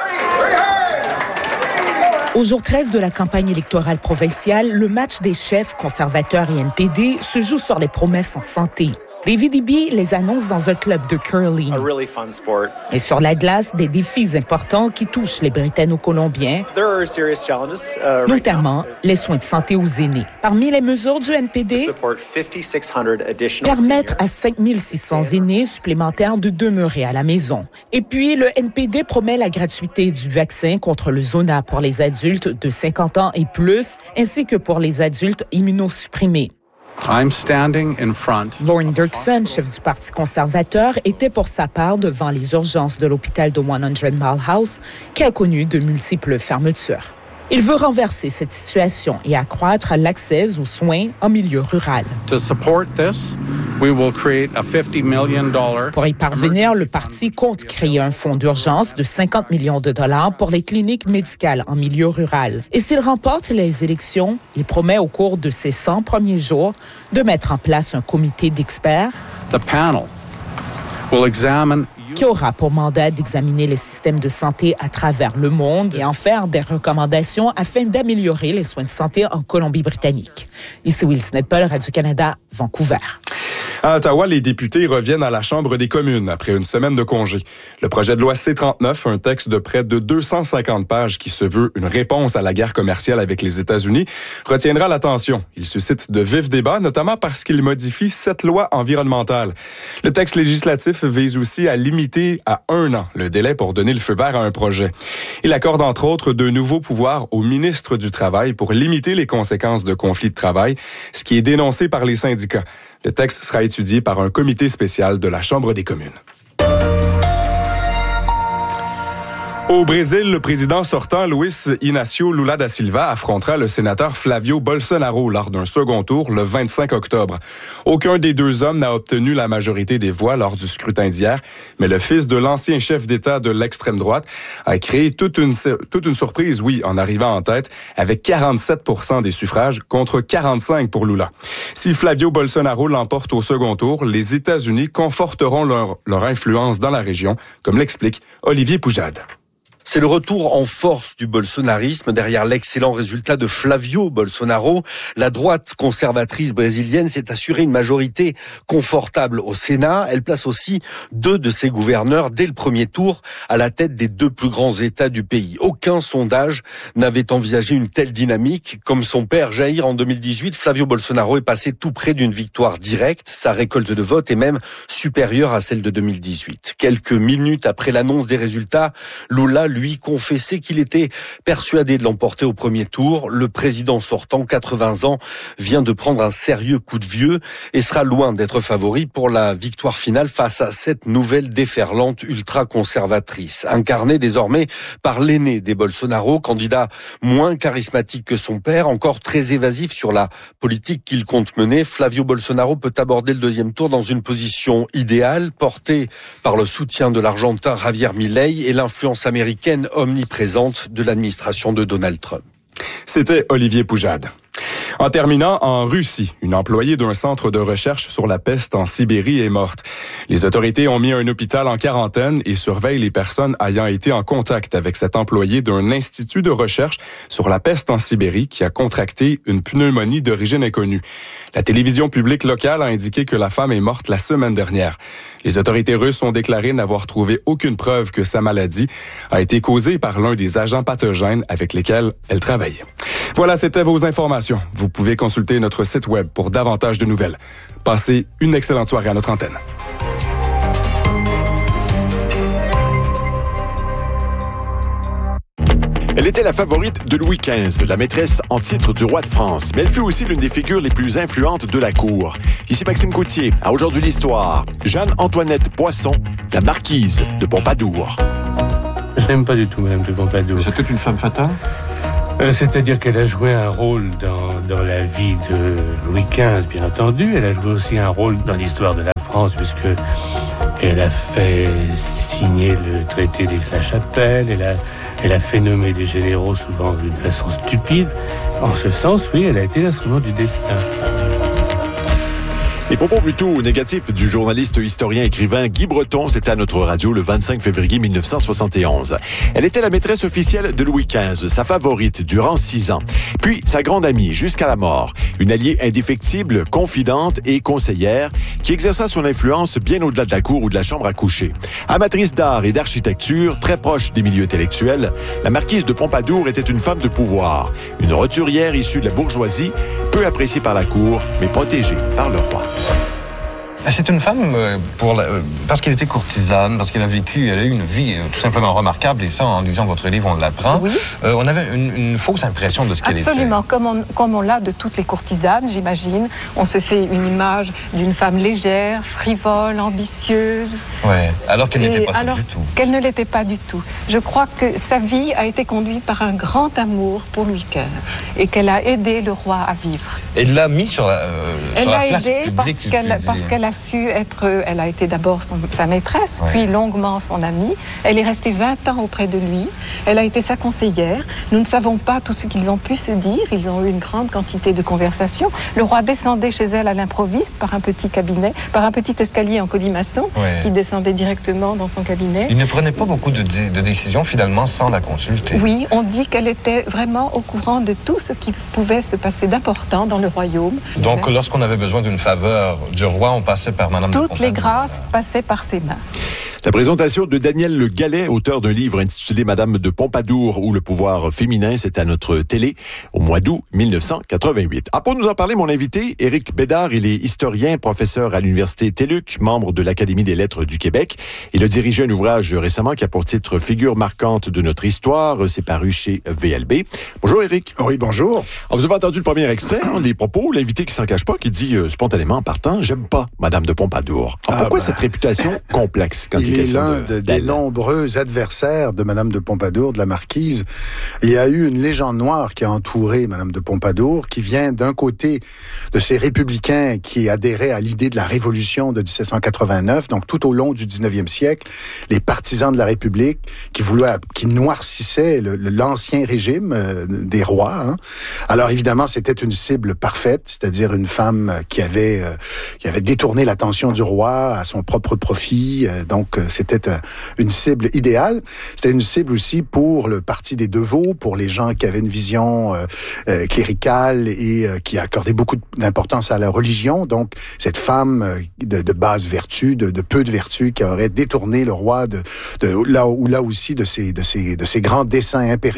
Au jour treize de la campagne électorale provinciale, le match des chefs conservateurs et N P D se joue sur les promesses en santé. David Eby les annonce dans un club de curling. Really fun sport. Et sur la glace, des défis importants qui touchent les Britanno-Colombiens, uh, notamment right les soins de santé aux aînés. Parmi les mesures du N P D, permettre à cinq mille six cents aînés supplémentaires de demeurer à la maison. Et puis, le N P D promet la gratuité du vaccin contre le Zona pour les adultes de cinquante ans et plus, ainsi que pour les adultes immunosupprimés. I'm standing in front. Lauren Dirksen, chef du Parti conservateur, était pour sa part devant les urgences de l'hôpital de cent Mile House, qui a connu de multiples fermetures. Il veut renverser cette situation et accroître l'accès aux soins en milieu rural. To support this, we will create a fifty million dollars. Pour y parvenir, le parti compte créer un fonds d'urgence de cinquante millions de dollars pour les cliniques médicales en milieu rural. Et s'il remporte les élections, il promet au cours de ses cent premiers jours de mettre en place un comité d'experts. The panel will examine qui aura pour mandat d'examiner les systèmes de santé à travers le monde et en faire des recommandations afin d'améliorer les soins de santé en Colombie-Britannique. Ici Will Dinette-Paul, Radio-Canada, Vancouver. À Ottawa, les députés reviennent à la Chambre des communes après une semaine de congé. Le projet de loi C trente-neuf, un texte de près de deux cent cinquante pages qui se veut une réponse à la guerre commerciale avec les États-Unis, retiendra l'attention. Il suscite de vifs débats, notamment parce qu'il modifie sept lois environnementales. Le texte législatif vise aussi à limiter à un an le délai pour donner le feu vert à un projet. Il accorde entre autres de nouveaux pouvoirs au ministre du Travail pour limiter les conséquences de conflits de travail, ce qui est dénoncé par les syndicats. Le texte sera étudié par un comité spécial de la Chambre des communes. Au Brésil, le président sortant, Luiz Inácio Lula da Silva, affrontera le sénateur Flavio Bolsonaro lors d'un second tour le vingt-cinq octobre. Aucun des deux hommes n'a obtenu la majorité des voix lors du scrutin d'hier, mais le fils de l'ancien chef d'État de l'extrême droite a créé toute une, toute une surprise, oui, en arrivant en tête, avec quarante-sept pour cent des suffrages contre quarante-cinq pour Lula. Si Flavio Bolsonaro l'emporte au second tour, les États-Unis conforteront leur, leur influence dans la région, comme l'explique Olivier Poujade. C'est le retour en force du bolsonarisme derrière l'excellent résultat de Flavio Bolsonaro. La droite conservatrice brésilienne s'est assurée une majorité confortable au Sénat. Elle place aussi deux de ses gouverneurs dès le premier tour à la tête des deux plus grands États du pays. Aucun sondage n'avait envisagé une telle dynamique. Comme son père Jair en deux mille dix-huit, Flavio Bolsonaro est passé tout près d'une victoire directe. Sa récolte de vote est même supérieure à celle de deux mille dix-huit. Quelques minutes après l'annonce des résultats, Lula lui, confessait qu'il était persuadé de l'emporter au premier tour. Le président sortant, quatre-vingts ans, vient de prendre un sérieux coup de vieux et sera loin d'être favori pour la victoire finale face à cette nouvelle déferlante ultra-conservatrice. Incarnée désormais par l'aîné des Bolsonaro, candidat moins charismatique que son père, encore très évasif sur la politique qu'il compte mener, Flavio Bolsonaro peut aborder le deuxième tour dans une position idéale, portée par le soutien de l'Argentin Javier Milei et l'influence américaine omniprésente de l'administration de Donald Trump. C'était Olivier Poujade. En terminant, en Russie, une employée d'un centre de recherche sur la peste en Sibérie est morte. Les autorités ont mis un hôpital en quarantaine et surveillent les personnes ayant été en contact avec cet employé d'un institut de recherche sur la peste en Sibérie qui a contracté une pneumonie d'origine inconnue. La télévision publique locale a indiqué que la femme est morte la semaine dernière. Les autorités russes ont déclaré n'avoir trouvé aucune preuve que sa maladie a été causée par l'un des agents pathogènes avec lesquels elle travaillait. Voilà, c'était vos informations. Vous pouvez consulter notre site web pour davantage de nouvelles. Passez une excellente soirée à notre antenne. Elle était la favorite de Louis quinze, la maîtresse en titre du roi de France, mais elle fut aussi l'une des figures les plus influentes de la cour. Ici Maxime Coutier, à Aujourd'hui l'Histoire, Jeanne-Antoinette Poisson, la marquise de Pompadour. Je n'aime pas du tout Madame de Pompadour. C'était une femme fatale ? Euh, c'est-à-dire qu'elle a joué un rôle dans, dans la vie de Louis quinze, bien entendu. Elle a joué aussi un rôle dans l'histoire de la France, puisque elle a fait signer le traité d'Aix-la-Chapelle, elle a, elle a fait nommer des généraux souvent d'une façon stupide. En ce sens, oui, elle a été l'instrument du destin. Les propos plutôt négatifs du journaliste, historien, écrivain Guy Breton, c'était à notre radio le vingt-cinq février mille neuf cent soixante et onze. Elle était la maîtresse officielle de Louis quinze, sa favorite durant six ans. Puis sa grande amie jusqu'à la mort. Une alliée indéfectible, confidente et conseillère qui exerça son influence bien au-delà de la cour ou de la chambre à coucher. Amatrice d'art et d'architecture, très proche des milieux intellectuels, la marquise de Pompadour était une femme de pouvoir. Une roturière issue de la bourgeoisie, peu appréciée par la cour, mais protégée par le roi. C'est une femme, pour la, parce qu'elle était courtisane, parce qu'elle a vécu, elle a eu une vie tout simplement remarquable, et ça, en lisant votre livre, on l'apprend. Oui. Euh, on avait une, une fausse impression de ce qu'elle était. Absolument, comme on, comme on l'a de toutes les courtisanes, j'imagine. On se fait une image d'une femme légère, frivole, ambitieuse. Oui, alors qu'elle n'était pas ça alors du tout. Qu'elle ne l'était pas du tout. Je crois que sa vie a été conduite par un grand amour pour Louis quinze, et qu'elle a aidé le roi à vivre. Elle l'a mis sur la, euh, elle sur la place aidé publique, parce si qu'elle, je puis parce dire. qu'elle a su être, elle a été d'abord son, sa maîtresse, ouais. puis longuement son amie. Elle est restée vingt ans auprès de lui. Elle a été sa conseillère. Nous ne savons pas tout ce qu'ils ont pu se dire. Ils ont eu une grande quantité de conversations. Le roi descendait chez elle à l'improviste par un petit cabinet, par un petit escalier en colimaçon ouais. qui descendait directement dans son cabinet. Il ne prenait pas beaucoup de, de décisions finalement sans la consulter. Oui, on dit qu'elle était vraiment au courant de tout ce qui pouvait se passer d'important dans le royaume. Donc, ouais. lorsqu'on avait besoin d'une faveur du roi, on passait par Madame de Pompadour. Toutes les grâces passaient par ses mains. La présentation de Daniel Le Gallet, auteur d'un livre intitulé Madame de Pompadour ou le pouvoir féminin, c'est à notre télé au mois d'août mille neuf cent quatre-vingt-huit. Ah, pour nous en parler, mon invité, Éric Bédard, il est historien, professeur à l'Université TÉLUQ, membre de l'Académie des lettres du Québec. Il a dirigé un ouvrage récemment qui a pour titre Figures marquantes de notre histoire. C'est paru chez V L B. Bonjour, Éric. Oui, bonjour. Alors, vous avez entendu le premier extrait, hein, les propos, l'invité qui s'en cache pas, qui dit euh, spontanément en partant, j'aime pas Madame de Pompadour. Alors, pourquoi ah ben... cette réputation complexe quand il, il est l'un de, de, des nombreux adversaires de Madame de Pompadour, de la marquise. Il y a eu une légende noire qui a entouré Madame de Pompadour, qui vient d'un côté de ces républicains qui adhéraient à l'idée de la Révolution de dix-sept cent quatre-vingt-neuf, donc tout au long du dix-neuvième siècle, les partisans de la République qui voulaient, qui noircissaient le, l'ancien régime euh, des rois. Hein. Alors évidemment, c'était une cible parfaite, c'est-à-dire une femme qui avait, euh, qui avait détourné l'attention du roi à son propre profit. Euh, donc euh, c'était une cible idéale. C'était une cible aussi pour le parti des Deveaux, pour les gens qui avaient une vision euh, euh, cléricale et euh, qui accordaient beaucoup d'importance à la religion. Donc, cette femme euh, de, de basse vertu, de, de peu de vertu, qui aurait détourné le roi de, de là ou là aussi de ses, de ses, de ses grands desseins impériaux.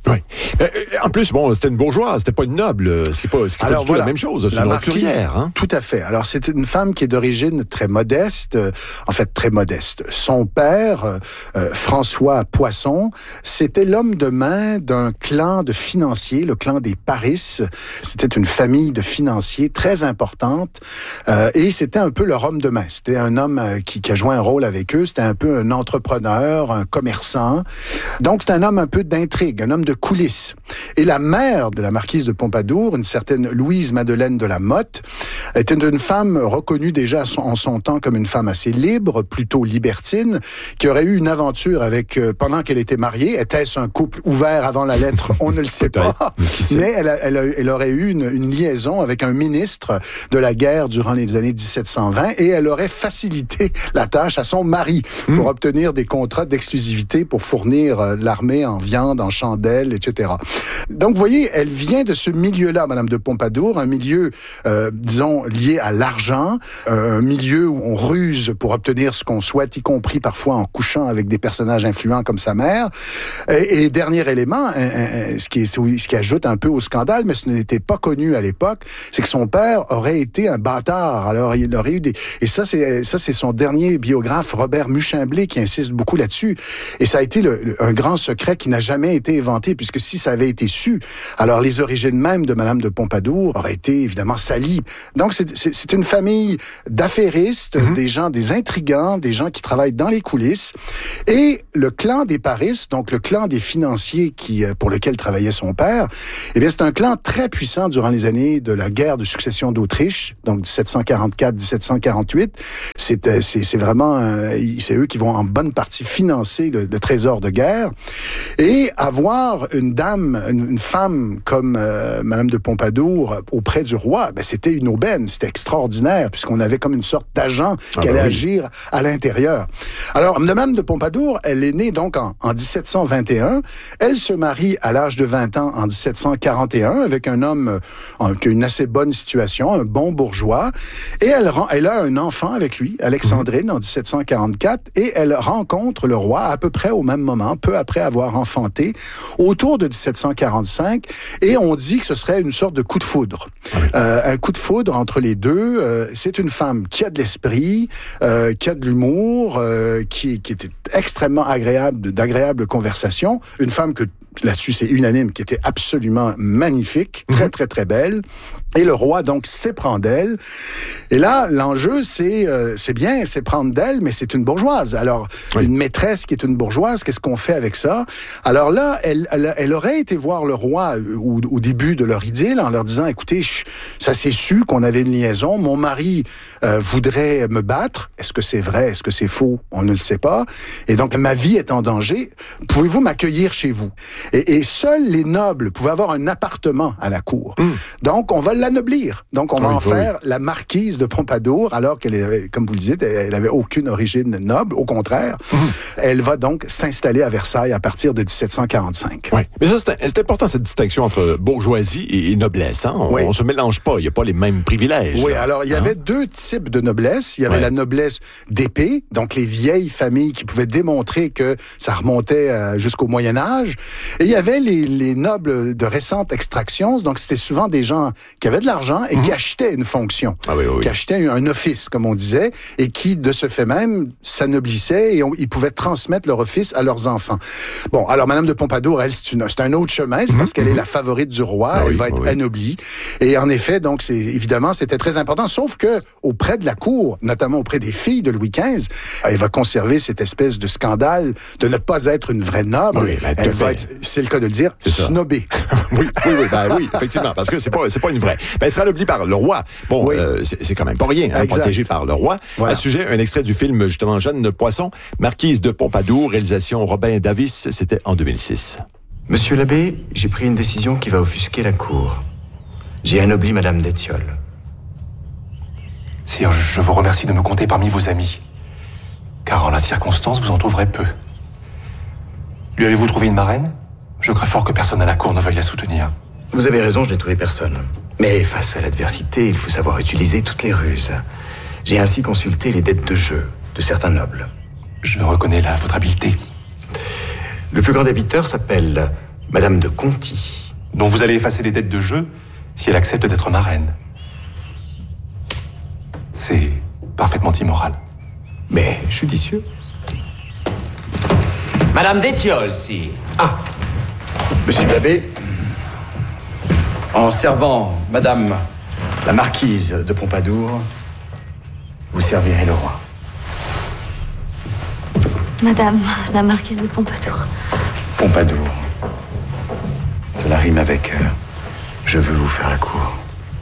Oui. Euh, en plus, bon, c'était une bourgeoise, c'était pas une noble, ce qui n'est pas, ce qui est pas du tout voilà, la même chose. C'est la une marquise, roturière. Hein? Tout à fait. Alors, c'est une femme qui est d'origine très modeste, euh, en fait, très modeste. Son père, euh, euh, François Poisson, c'était l'homme de main d'un clan de financiers, le clan des Paris. C'était une famille de financiers très importante euh, et c'était un peu leur homme de main. C'était un homme euh, qui, qui a joué un rôle avec eux. C'était un peu un entrepreneur, un commerçant. Donc, c'est un homme un peu d'intrigue, un homme de coulisses. Et la mère de la marquise de Pompadour, une certaine Louise-Madeleine de la Motte, était une femme reconnue déjà en son temps comme une femme assez libre, plutôt libertine, qui aurait eu une aventure avec, euh, pendant qu'elle était mariée. Était-ce un couple ouvert avant la lettre? On ne le sait pas. Mais elle, a, elle, a, elle aurait eu une, une liaison avec un ministre de la guerre durant les années dix-sept cent vingt et elle aurait facilité la tâche à son mari pour mmh. obtenir des contrats d'exclusivité pour fournir euh, l'armée en viande, en chandelles, et cetera. Donc, vous voyez, elle vient de ce milieu-là, Madame de Pompadour, un milieu, euh, disons, lié à l'argent, euh, un milieu où on ruse pour obtenir ce qu'on souhaite, y compris parfois en couchant avec des personnages influents comme sa mère. Et, et dernier élément, un, un, ce, qui est, ce qui ajoute un peu au scandale, mais ce n'était pas connu à l'époque, c'est que son père aurait été un bâtard. Alors, il aurait eu des... Et ça, c'est, ça, c'est son dernier biographe, Robert Muchimblé, qui insiste beaucoup là-dessus. Et ça a été le, le, un grand secret qui n'a jamais été éventé, puisque si ça avait été su, alors les origines même de Madame de Pompadour auraient été évidemment salies. Donc c'est, c'est, c'est une famille d'affairistes, mm-hmm. des gens, des intrigants, des gens qui travaillent dans les coulisses. Et le clan des Paris, donc le clan des financiers qui, pour lequel travaillait son père, eh bien c'est un clan très puissant durant les années de la guerre de succession d'Autriche, donc dix-sept cent quarante-quatre dix-sept cent quarante-huit. C'est, c'est, c'est vraiment, euh, c'est eux qui vont en bonne partie financer le, le trésor de guerre. Et avoir une dame, une, une femme comme euh, Madame de Pompadour auprès du roi, ben, c'était une aubaine, c'était extraordinaire, puisqu'on avait comme une sorte d'agent qui ah allait ben oui. agir à l'intérieur. Alors, Madame de Pompadour, elle est née donc en, en dix-sept cent vingt et un. Elle se marie à l'âge de vingt ans en dix-sept cent quarante et un avec un homme euh, qui a une assez bonne situation, un bon bourgeois. Et elle, elle a un enfant avec lui, Alexandrine, en dix-sept cent quarante-quatre, et elle rencontre le roi à peu près au même moment, peu après avoir enfanté, autour de dix-sept cent quarante-cinq, et on dit que ce serait une sorte de coup de foudre. Ah oui. euh, un coup de foudre entre les deux. Euh, c'est une femme qui a de l'esprit, euh, qui a de l'humour, euh, qui, qui était extrêmement agréable, d'agréable conversation. Une femme que, là-dessus, c'est unanime, qui était absolument magnifique, très, très, très belle. Et le roi, donc, s'éprend d'elle. Et là, l'enjeu, c'est euh, c'est bien, c'est prendre d'elle, mais c'est une bourgeoise. Alors, oui. une maîtresse qui est une bourgeoise, qu'est-ce qu'on fait avec ça? Alors là, elle, elle, elle aurait été voir le roi au, au début de leur idylle en leur disant, écoutez, ça s'est su qu'on avait une liaison, mon mari euh, voudrait me battre. Est-ce que c'est vrai? Est-ce que c'est faux? On ne le sait pas. Et donc, ma vie est en danger. Pouvez-vous m'accueillir chez vous? Et, et seuls les nobles pouvaient avoir un appartement à la cour. Mmh. Donc, on va l'anoblir. Donc, on va oui, en oui. faire la marquise de Pompadour, alors qu'elle avait, comme vous le disiez, elle avait aucune origine noble. Au contraire, mmh. elle va donc s'installer à Versailles à partir de dix-sept cent quarante-cinq. Oui, mais ça, c'est, c'est important, cette distinction entre bourgeoisie et, et noblesse. Hein? On, oui. on se mélange pas, il n'y a pas les mêmes privilèges. Oui, là. alors, il y hein? avait deux types de noblesse. Il y avait ouais. la noblesse d'épée, donc les vieilles familles qui pouvaient démontrer que ça remontait euh, jusqu'au Moyen-Âge. Et il y avait les, les nobles de récente extraction, donc c'était souvent des gens qui avaient de l'argent et mmh. qui achetaient une fonction, ah oui, oui, qui achetaient un office, comme on disait, et qui, de ce fait même, s'anoblissaient et on, ils pouvaient transmettre leur office à leurs enfants. Bon, alors Madame de Pompadour, elle, c'est, une, c'est un autre chemin, c'est mmh. parce qu'elle mmh. est la favorite du roi, ah elle oui, va être oui. anoblie. Et en effet, donc, c'est, évidemment, c'était très important, sauf que auprès de la cour, notamment auprès des filles de Louis quinze, elle va conserver cette espèce de scandale de ne pas être une vraie noble. Oui, ben, elle va être, c'est le cas de le dire, snobée. oui, oui, oui, ben, oui, effectivement, parce que c'est pas, c'est pas une vraie. Ben, elle sera anoblie par le roi. Bon, oui. euh, c'est, c'est quand même pas rien, hein, protégée par le roi. Voilà. À ce sujet, un extrait du film, justement, Jeanne Poisson, Marquise de Pompadour, réalisation Robin Davis, c'était en deux mille six. Monsieur l'abbé, j'ai pris une décision qui va offusquer la cour. J'ai anobli Madame d'Étiole. Sire, je vous remercie de me compter parmi vos amis, car en la circonstance, vous en trouverez peu. Lui avez-vous trouvé une marraine? Je crains fort que personne à la cour ne veuille la soutenir. Vous avez raison, je n'ai trouvé personne. Mais face à l'adversité, il faut savoir utiliser toutes les ruses. J'ai ainsi consulté les dettes de jeu de certains nobles. Je reconnais là votre habileté. Le plus grand débiteur s'appelle Madame de Conti. dont vous allez effacer les dettes de jeu si elle accepte d'être marraine. C'est parfaitement immoral. Mais judicieux. Madame Détiol, si. Ah, Monsieur l'abbé, en servant Madame la marquise de Pompadour, vous servirez le roi. Madame la marquise de Pompadour. Pompadour. Cela rime avec euh, je veux vous faire la cour.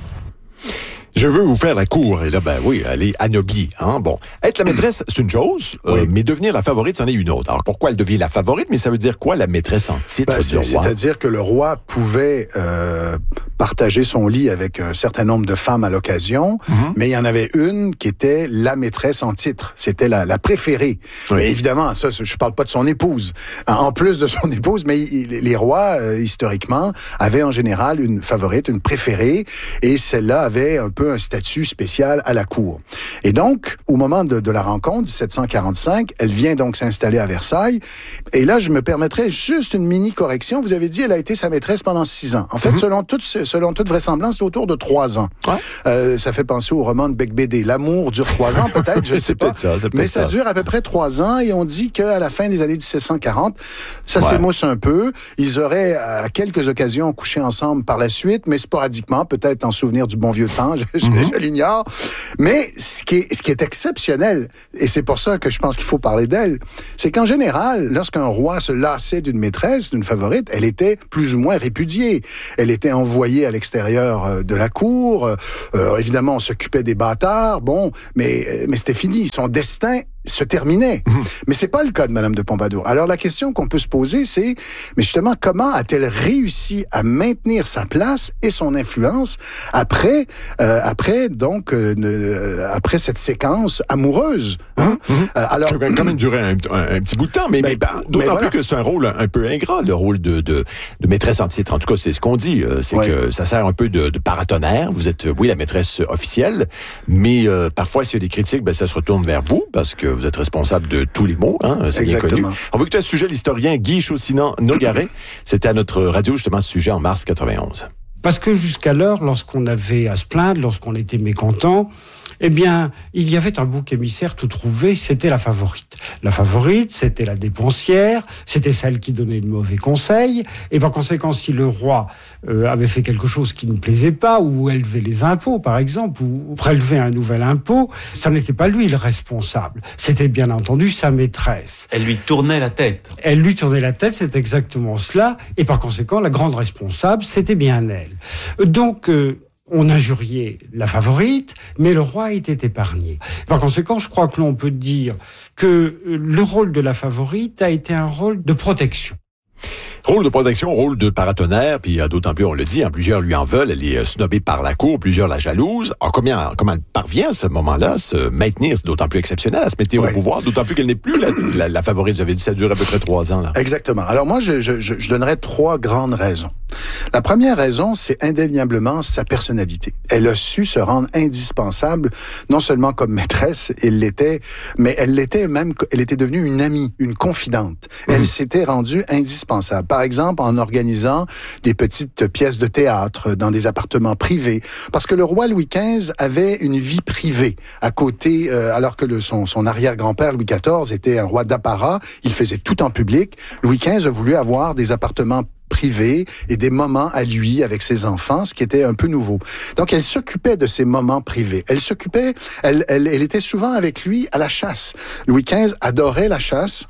Je veux vous faire la cour. Et là, ben oui, elle est anoblie. Hein? Bon, être la maîtresse, c'est une chose, oui. euh, mais devenir la favorite, c'en est une autre. Alors, pourquoi elle devient la favorite? Mais ça veut dire quoi, la maîtresse en titre ben, du roi? C'est-à-dire que le roi pouvait euh, partager son lit avec un certain nombre de femmes à l'occasion, mm-hmm. mais il y en avait une qui était la maîtresse en titre. C'était la, la préférée. Oui. Mais évidemment, ça, je parle pas de son épouse. En plus de son épouse, mais les rois, euh, historiquement, avaient en général une favorite, une préférée, et celle-là avait un peu un statut spécial à la cour. Et donc, au moment de, de la rencontre, dix-sept cent quarante-cinq, elle vient donc s'installer à Versailles. Et là, je me permettrais juste une mini-correction. Vous avez dit, elle a été sa maîtresse pendant six ans. En fait, mm-hmm. selon, toute, selon toute vraisemblance, c'est autour de trois ans. Ouais. Euh, ça fait penser au roman de Bec-Bédé. L'amour dure trois ans, peut-être, je ne sais pas. Ça, mais ça, ça dure à peu près trois ans et on dit qu'à la fin des années dix-sept cent quarante, ça ouais. s'émousse un peu. Ils auraient, à quelques occasions, couché ensemble par la suite, mais sporadiquement, peut-être en souvenir du bon vieux temps. Je, mm-hmm. je l'ignore. Mais ce qui est, ce qui est exceptionnel, et c'est pour ça que je pense qu'il faut parler d'elle, c'est qu'en général, lorsqu'un roi se lassait d'une maîtresse, d'une favorite, elle était plus ou moins répudiée. Elle était envoyée à l'extérieur de la cour. Euh, évidemment, on s'occupait des bâtards. Bon, mais, mais c'était fini. Son destin se terminait. Mmh. Mais c'est pas le cas de Madame de Pompadour. Alors la question qu'on peut se poser, c'est, mais justement, comment a-t-elle réussi à maintenir sa place et son influence après, euh, après donc, euh, après cette séquence amoureuse. Hein? Mmh. Euh, alors, ça a quand même duré un, un, un petit bout de temps, mais, ben, mais d'autant voilà. plus que c'est un rôle un peu ingrat, le rôle de, de, de maîtresse en titre. En tout cas, c'est ce qu'on dit, c'est ouais. que ça sert un peu de, de paratonnerre. Vous êtes, oui, la maîtresse officielle, mais euh, parfois, s'il y a des critiques, ben ça se retourne vers vous parce que vous êtes responsable de tous les mots, hein, c'est bien connu. On va écouter à ce sujet l'historien Guy Chaussinan-Nogaret. C'était à notre radio, justement, ce sujet en mars quatre-vingt-onze. Parce que jusqu'alors, lorsqu'on avait à se plaindre, lorsqu'on était mécontent, eh bien, il y avait un bouc émissaire tout trouvé, c'était la favorite. La favorite, c'était la dépensière, c'était celle qui donnait de mauvais conseils, et par conséquent, si le roi euh, avait fait quelque chose qui ne plaisait pas, ou élevait les impôts, par exemple, ou prélevait un nouvel impôt, ça n'était pas lui le responsable. C'était bien entendu sa maîtresse. Elle lui tournait la tête. Elle lui tournait la tête, c'est exactement cela, et par conséquent, la grande responsable, c'était bien elle. Donc, euh, on injuriait la favorite, mais le roi était épargné. Par conséquent, je crois que l'on peut dire que le rôle de la favorite a été un rôle de protection. Rôle de protection, rôle de paratonnerre, puis d'autant plus, on le dit, hein, plusieurs lui en veulent, elle est snobée par la cour, plusieurs la jalousent. Alors, comment, comment elle parvient à ce moment-là à se maintenir, c'est d'autant plus exceptionnel, à se maintenir oui. au pouvoir, d'autant plus qu'elle n'est plus la, la, la favorite. J'avais dit ça dure à peu près trois ans. Là. Exactement. Alors moi, je, je, je donnerais trois grandes raisons. La première raison, c'est indéniablement sa personnalité. Elle a su se rendre indispensable, non seulement comme maîtresse, elle l'était, mais elle l'était même, elle était devenue une amie, une confidente. Mmh. Elle s'était rendue indispensable. Par exemple, en organisant des petites pièces de théâtre dans des appartements privés. Parce que le roi Louis quinze avait une vie privée à côté, euh, alors que le, son, son arrière-grand-père Louis quatorze était un roi d'apparat. Il faisait tout en public. Louis quinze a voulu avoir des appartements privés et des moments à lui avec ses enfants, ce qui était un peu nouveau. Donc, elle s'occupait de ces moments privés. Elle s'occupait, elle, elle, elle était souvent avec lui à la chasse. Louis quinze adorait la chasse.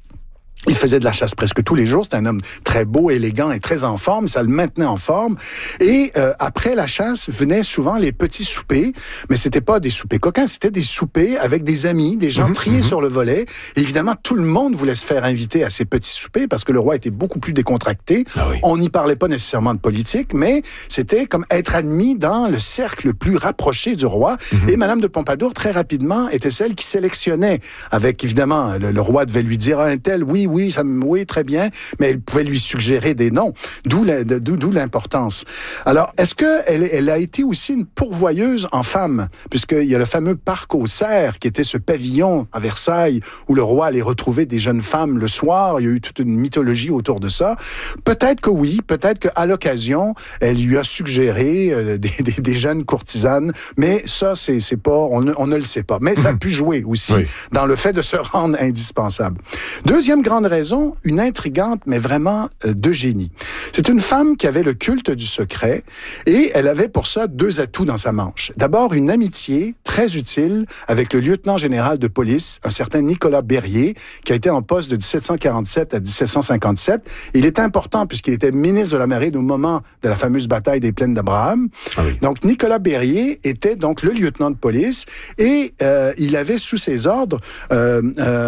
Il faisait de la chasse presque tous les jours. C'était un homme très beau, élégant et très en forme. Ça le maintenait en forme. Et euh, après la chasse, venaient souvent les petits soupers. Mais c'était pas des soupers coquins, c'était des soupers avec des amis, des gens mmh, triés mmh. sur le volet. Et évidemment, tout le monde voulait se faire inviter à ces petits soupers parce que le roi était beaucoup plus décontracté. Ah oui. On n'y parlait pas nécessairement de politique, mais c'était comme être admis dans le cercle le plus rapproché du roi. Mmh. Et Madame de Pompadour, très rapidement, était celle qui sélectionnait. Avec, évidemment, le, le roi devait lui dire un tel, oui, oui, oui, ça, oui, très bien, mais elle pouvait lui suggérer des noms, d'où, la, d'où, d'où l'importance. Alors, est-ce que elle, elle a été aussi une pourvoyeuse en femmes, puisqu'il y a le fameux parc aux cerfs, qui était ce pavillon à Versailles, où le roi allait retrouver des jeunes femmes le soir. Il y a eu toute une mythologie autour de ça. Peut-être que oui, peut-être qu'à l'occasion, elle lui a suggéré euh, des, des, des jeunes courtisanes, mais ça, c'est, c'est pas, on ne, on ne le sait pas. Mais ça a pu jouer aussi oui. dans le fait de se rendre indispensable. Deuxième grande raison, une intrigante, mais vraiment euh, de génie. C'est une femme qui avait le culte du secret et elle avait pour ça deux atouts dans sa manche. D'abord, une amitié très utile avec le lieutenant général de police, un certain Nicolas Berryer, qui a été en poste de dix-sept cent quarante-sept à dix-sept cent cinquante-sept. Il est important puisqu'il était ministre de la Marine au moment de la fameuse bataille des Plaines d'Abraham. Ah oui. Donc, Nicolas Berryer était donc le lieutenant de police et euh, il avait sous ses ordres euh,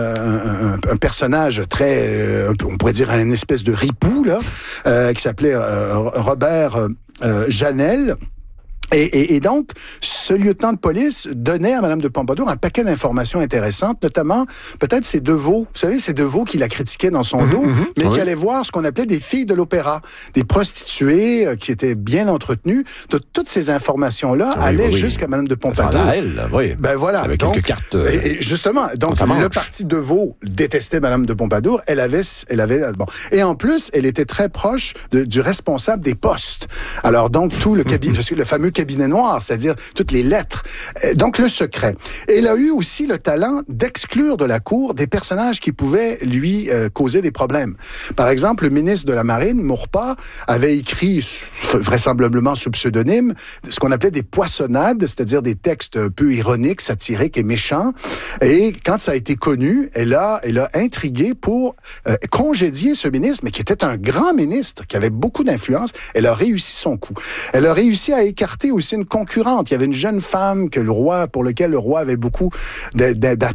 euh, un, un personnage très, euh, on pourrait dire un espèce de ripou, là, euh, qui s'appelait euh, Robert euh, Janel. Et, et, et donc, ce lieutenant de police donnait à Madame de Pompadour un paquet d'informations intéressantes, notamment peut-être ces deux veaux. Vous savez, ces deux veaux qui la critiquaient dans son dos, mmh, mmh, mais oui. qui allaient voir ce qu'on appelait des filles de l'opéra, des prostituées euh, qui étaient bien entretenues. De, toutes ces informations-là oui, allaient oui, jusqu'à Madame de Pompadour. À elle, oui. Ben voilà. Avec donc, quelques cartes. Euh, et, et justement, donc le parti de Vaux détestait Madame de Pompadour. Elle avait, elle avait, bon. Et en plus, elle était très proche de, du responsable des postes. Alors donc tout le cabinet, le fameux cabinet noir, c'est-à-dire toutes les lettres. Donc, le secret. Et il a eu aussi le talent d'exclure de la cour des personnages qui pouvaient lui euh, causer des problèmes. Par exemple, le ministre de la Marine, Maurepas, avait écrit, vraisemblablement sous pseudonyme, ce qu'on appelait des poissonnades, c'est-à-dire des textes un peu ironiques, satiriques et méchants. Et quand ça a été connu, elle a, elle a intrigué pour euh, congédier ce ministre, mais qui était un grand ministre, qui avait beaucoup d'influence. Elle a réussi son coup. Elle a réussi à écarter aussi une concurrente. Il y avait une jeune femme que le roi, pour lequel le roi avait beaucoup d'attrait